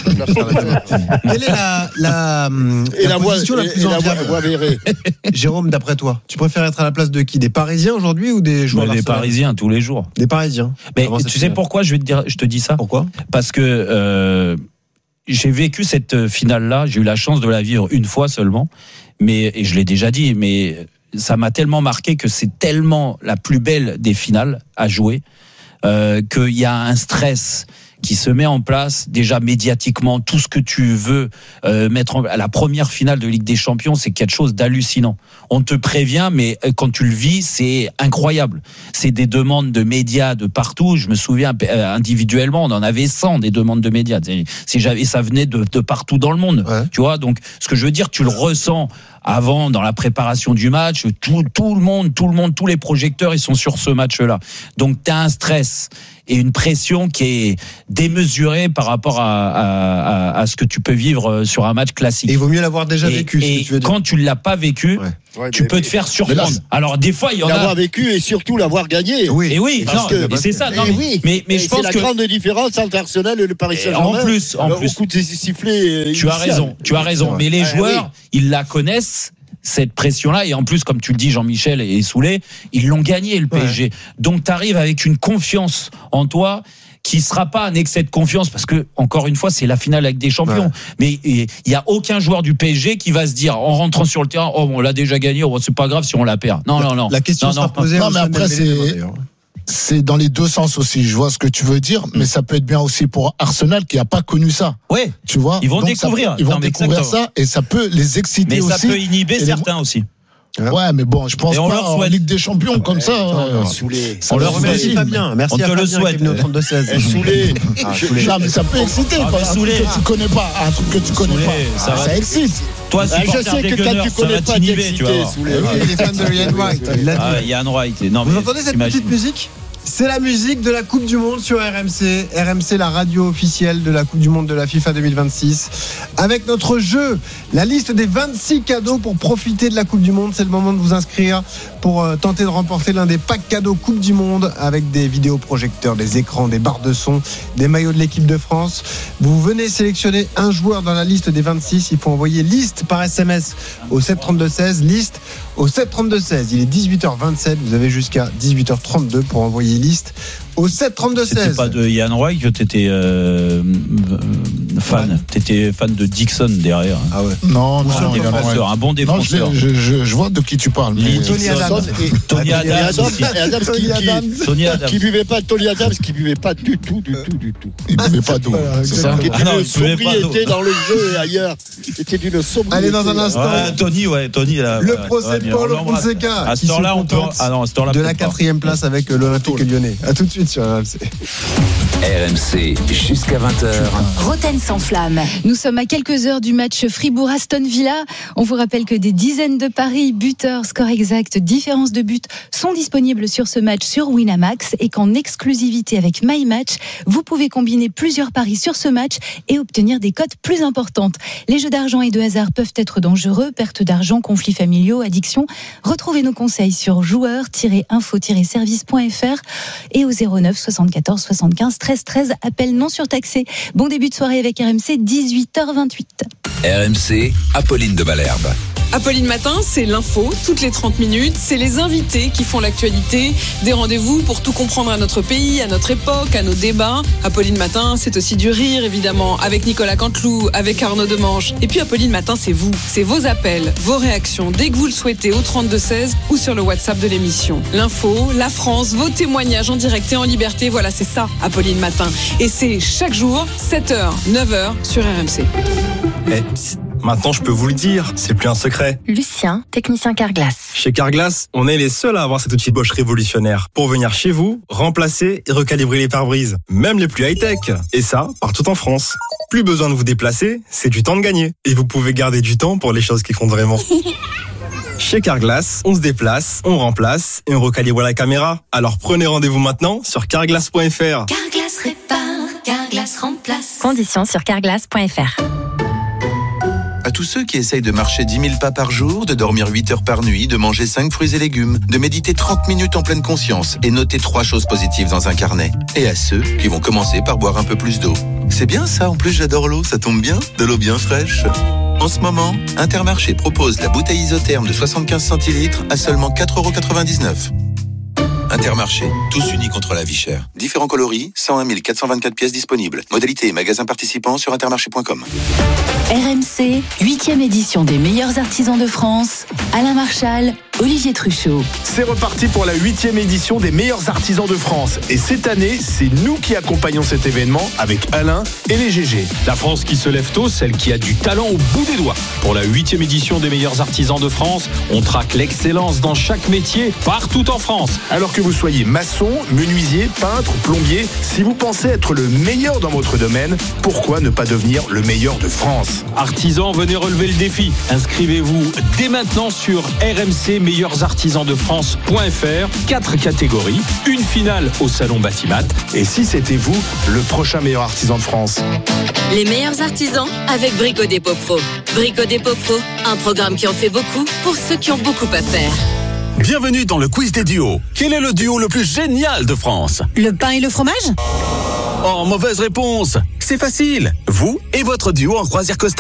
Quelle est la, la, Et la la voix, position la et, plus et la voix, enviable voix verrée. Jérôme, d'après toi, tu préfères être à la place de qui? Des Parisiens aujourd'hui ou des joueurs Mais des d'Arsenal? Parisiens tous les jours. Des Parisiens. Mais Avant cette tu sais finale. pourquoi je vais te dire, je te dis ça? Pourquoi? Parce que euh, j'ai vécu cette finale-là. J'ai eu la chance de la vivre une fois seulement, mais et je l'ai déjà dit, mais ça m'a tellement marqué que c'est tellement la plus belle des finales à jouer euh, qu'il y a un stress qui se met en place déjà médiatiquement, tout ce que tu veux euh, mettre en, à la première finale de Ligue des Champions, c'est quelque chose d'hallucinant. On te prévient, mais quand tu le vis, c'est incroyable. C'est des demandes de médias de partout. Je me souviens euh, individuellement, on en avait cent des demandes de médias. C'est, c'est, et ça venait de, de partout dans le monde. Ouais. Tu vois, donc ce que je veux dire, tu le ressens avant, dans la préparation du match, tout, tout le monde, tout le monde, tous les projecteurs, ils sont sur ce match-là. Donc tu as un stress et une pression qui est démesurée par rapport à, à, à, à ce que tu peux vivre sur un match classique. Et il vaut mieux l'avoir déjà et, vécu. Et ce que tu veux dire. quand tu l'as pas vécu, ouais. Ouais, tu mais, peux te faire surprendre. Là, alors des fois, il y en a. L'avoir vécu et surtout l'avoir gagné. Oui. Et oui, parce non, que, mais c'est ça. Non, mais, mais, oui. mais, mais je c'est pense la que grande différence entre Arsenal et le Paris Saint-Germain. En plus, en plus, au coup de sifflet. Tu as raison. Tu as raison. Mais les ah, joueurs, oui. ils la connaissent. Cette pression-là, et en plus, comme tu le dis, Jean-Michel est saoulé, ils l'ont gagné, le P S G. Ouais. Donc, tu arrives avec une confiance en toi qui sera pas un excès de confiance, parce que, encore une fois, c'est la finale avec des champions. Ouais. Mais il y a aucun joueur du P S G qui va se dire, en rentrant sur le terrain, oh, on l'a déjà gagné, oh, c'est pas grave si on la perd. Non, la, non, non. La question non, sera non, posée. Non, mais après, c'est... c'est dans les deux sens aussi. Je vois ce que tu veux dire, mais ça peut être bien aussi pour Arsenal qui n'a pas connu ça. Oui. Tu vois. Ils vont donc découvrir. Ça, ils vont non, découvrir exactement. ça et ça peut les exciter mais aussi. Mais ça peut inhiber certains les... aussi. Ouais, mais bon, je pense pas en Ligue des Champions comme ça. Euh, on leur remercie Fabien. Merci à Fabien qui est venu au trente-deux seize. Soulé. Non, mais ça peut exciter. Un truc que tu connais pas, un truc que tu connais pas, ça excite. Toi, ah, je sais que quand tu connais pas, t'es excité. Il est fan de Ian Wright. Ah, Ian Wright. Vous entendez cette petite musique ? C'est la musique de la Coupe du Monde sur R M C. R M C, la radio officielle de la Coupe du Monde de la FIFA deux mille vingt-six. Avec notre jeu, la liste des vingt-six cadeaux pour profiter de la Coupe du Monde. C'est le moment de vous inscrire pour tenter de remporter l'un des packs cadeaux Coupe du Monde avec des vidéoprojecteurs, des écrans, des barres de son, des maillots de l'équipe de France. Vous venez sélectionner un joueur dans la liste des vingt-six. Il faut envoyer liste par S M S au sept trente-deux seize. Liste au sept trente-deux seize. Il est dix-huit heures vingt-sept. Vous avez jusqu'à dix-huit heures trente-deux pour envoyer liste au sept trente-deux seize. C'était pas de Ian Wright que t'étais euh, fan. Ouais. T'étais fan de Dixon derrière. Ah ouais. Non, non, un, défenseur, un bon défenseur. Non, je, je, je vois de qui tu parles. Mais Tony Adams. Et, Tony Adams. Et Adams, qui, Tony Adams. Qui, Tony Adams. Qui buvait pas Tony Adams, qui buvait pas du tout, du tout, du tout. Il buvait pas d'eau. C'est ça. Qui était ah d'une sobriété dans le jeu et ailleurs. C'était d'une sobriété. Allez, dans un instant. Ouais, Tony, ouais, Tony. Là, le procès de Paulo Fonseca. À ce temps-là, on peut. Ah non, à ce temps-là. De la quatrième place avec l'Olympique Lyonnais. À tout de suite sur R M C. R M C jusqu'à vingt heures. Roten sans flamme. Nous sommes à quelques heures du match Fribourg-Aston Villa. On vous rappelle que des dizaines de paris, buteurs, score exact, différence de but sont disponibles sur ce match sur Winamax et qu'en exclusivité avec MyMatch, vous pouvez combiner plusieurs paris sur ce match et obtenir des cotes plus importantes. Les jeux d'argent et de hasard peuvent être dangereux, perte d'argent, conflits familiaux, addiction. Retrouvez nos conseils sur joueurs tiret info tiret service point f r et au zéro neuf soixante-quatorze soixante-quinze treize treize, appel non surtaxé. Bon début de soirée avec R M C, dix-huit heures vingt-huit. R M C, Apolline de Malherbe. Apolline Matin, c'est l'info, toutes les trente minutes, c'est les invités qui font l'actualité, des rendez-vous pour tout comprendre à notre pays, à notre époque, à nos débats. Apolline Matin, c'est aussi du rire, évidemment, avec Nicolas Canteloup, avec Arnaud Demange. Et puis Apolline Matin, c'est vous, c'est vos appels, vos réactions, dès que vous le souhaitez, au trente-deux seize ou sur le WhatsApp de l'émission. L'info, la France, vos témoignages en direct et en liberté, voilà, c'est ça, Apolline Matin. Et c'est chaque jour, sept heures, neuf heures, sur R M C. Eh, maintenant, je peux vous le dire, c'est plus un secret. Lucien, technicien Carglass. Chez Carglass, on est les seuls à avoir cet outil Bosch révolutionnaire pour venir chez vous, remplacer et recalibrer les pare-brises, même les plus high-tech. Et ça, partout en France. Plus besoin de vous déplacer, c'est du temps de gagner. Et vous pouvez garder du temps pour les choses qui comptent vraiment. Chez Carglass, on se déplace, on remplace et on recalibre la caméra. Alors prenez rendez-vous maintenant sur carglass point f r. Carglass répare, Carglass remplace. Conditions sur carglass point f r. À tous ceux qui essayent de marcher dix mille pas par jour, de dormir huit heures par nuit, de manger cinq fruits et légumes, de méditer trente minutes en pleine conscience et noter trois choses positives dans un carnet. Et à ceux qui vont commencer par boire un peu plus d'eau. C'est bien ça, en plus j'adore l'eau, ça tombe bien, de l'eau bien fraîche. En ce moment, Intermarché propose la bouteille isotherme de soixante-quinze centilitres à seulement quatre euros quatre-vingt-dix-neuf. Intermarché, tous unis contre la vie chère. Différents coloris, cent un mille quatre cent vingt-quatre pièces disponibles. Modalité et magasins participants sur intermarché point com. R M C, huitième édition des meilleurs artisans de France. Alain Marchal, Olivier Truchot. C'est reparti pour la huitième édition des meilleurs artisans de France. Et cette année, c'est nous qui accompagnons cet événement avec Alain et les G G. La France qui se lève tôt, celle qui a du talent au bout des doigts. Pour la huitième édition des meilleurs artisans de France, on traque l'excellence dans chaque métier, partout en France. Alors que vous soyez maçon, menuisier, peintre, plombier, si vous pensez être le meilleur dans votre domaine, pourquoi ne pas devenir le meilleur de France ? Artisans, venez relever le défi. Inscrivez-vous dès maintenant sur R M C meilleurs artisans de France point f r. Quatre catégories, une finale au salon Batimat. Et si c'était vous, le prochain meilleur artisan de France ? Les meilleurs artisans avec Brico Dépôt Pro. Brico Dépôt Pro, un programme qui en fait beaucoup pour ceux qui ont beaucoup à faire. Bienvenue dans le quiz des duos. Quel est le duo le plus génial de France ? Le pain et le fromage ? Oh, mauvaise réponse. C'est facile. Vous et votre duo en croisière Costa.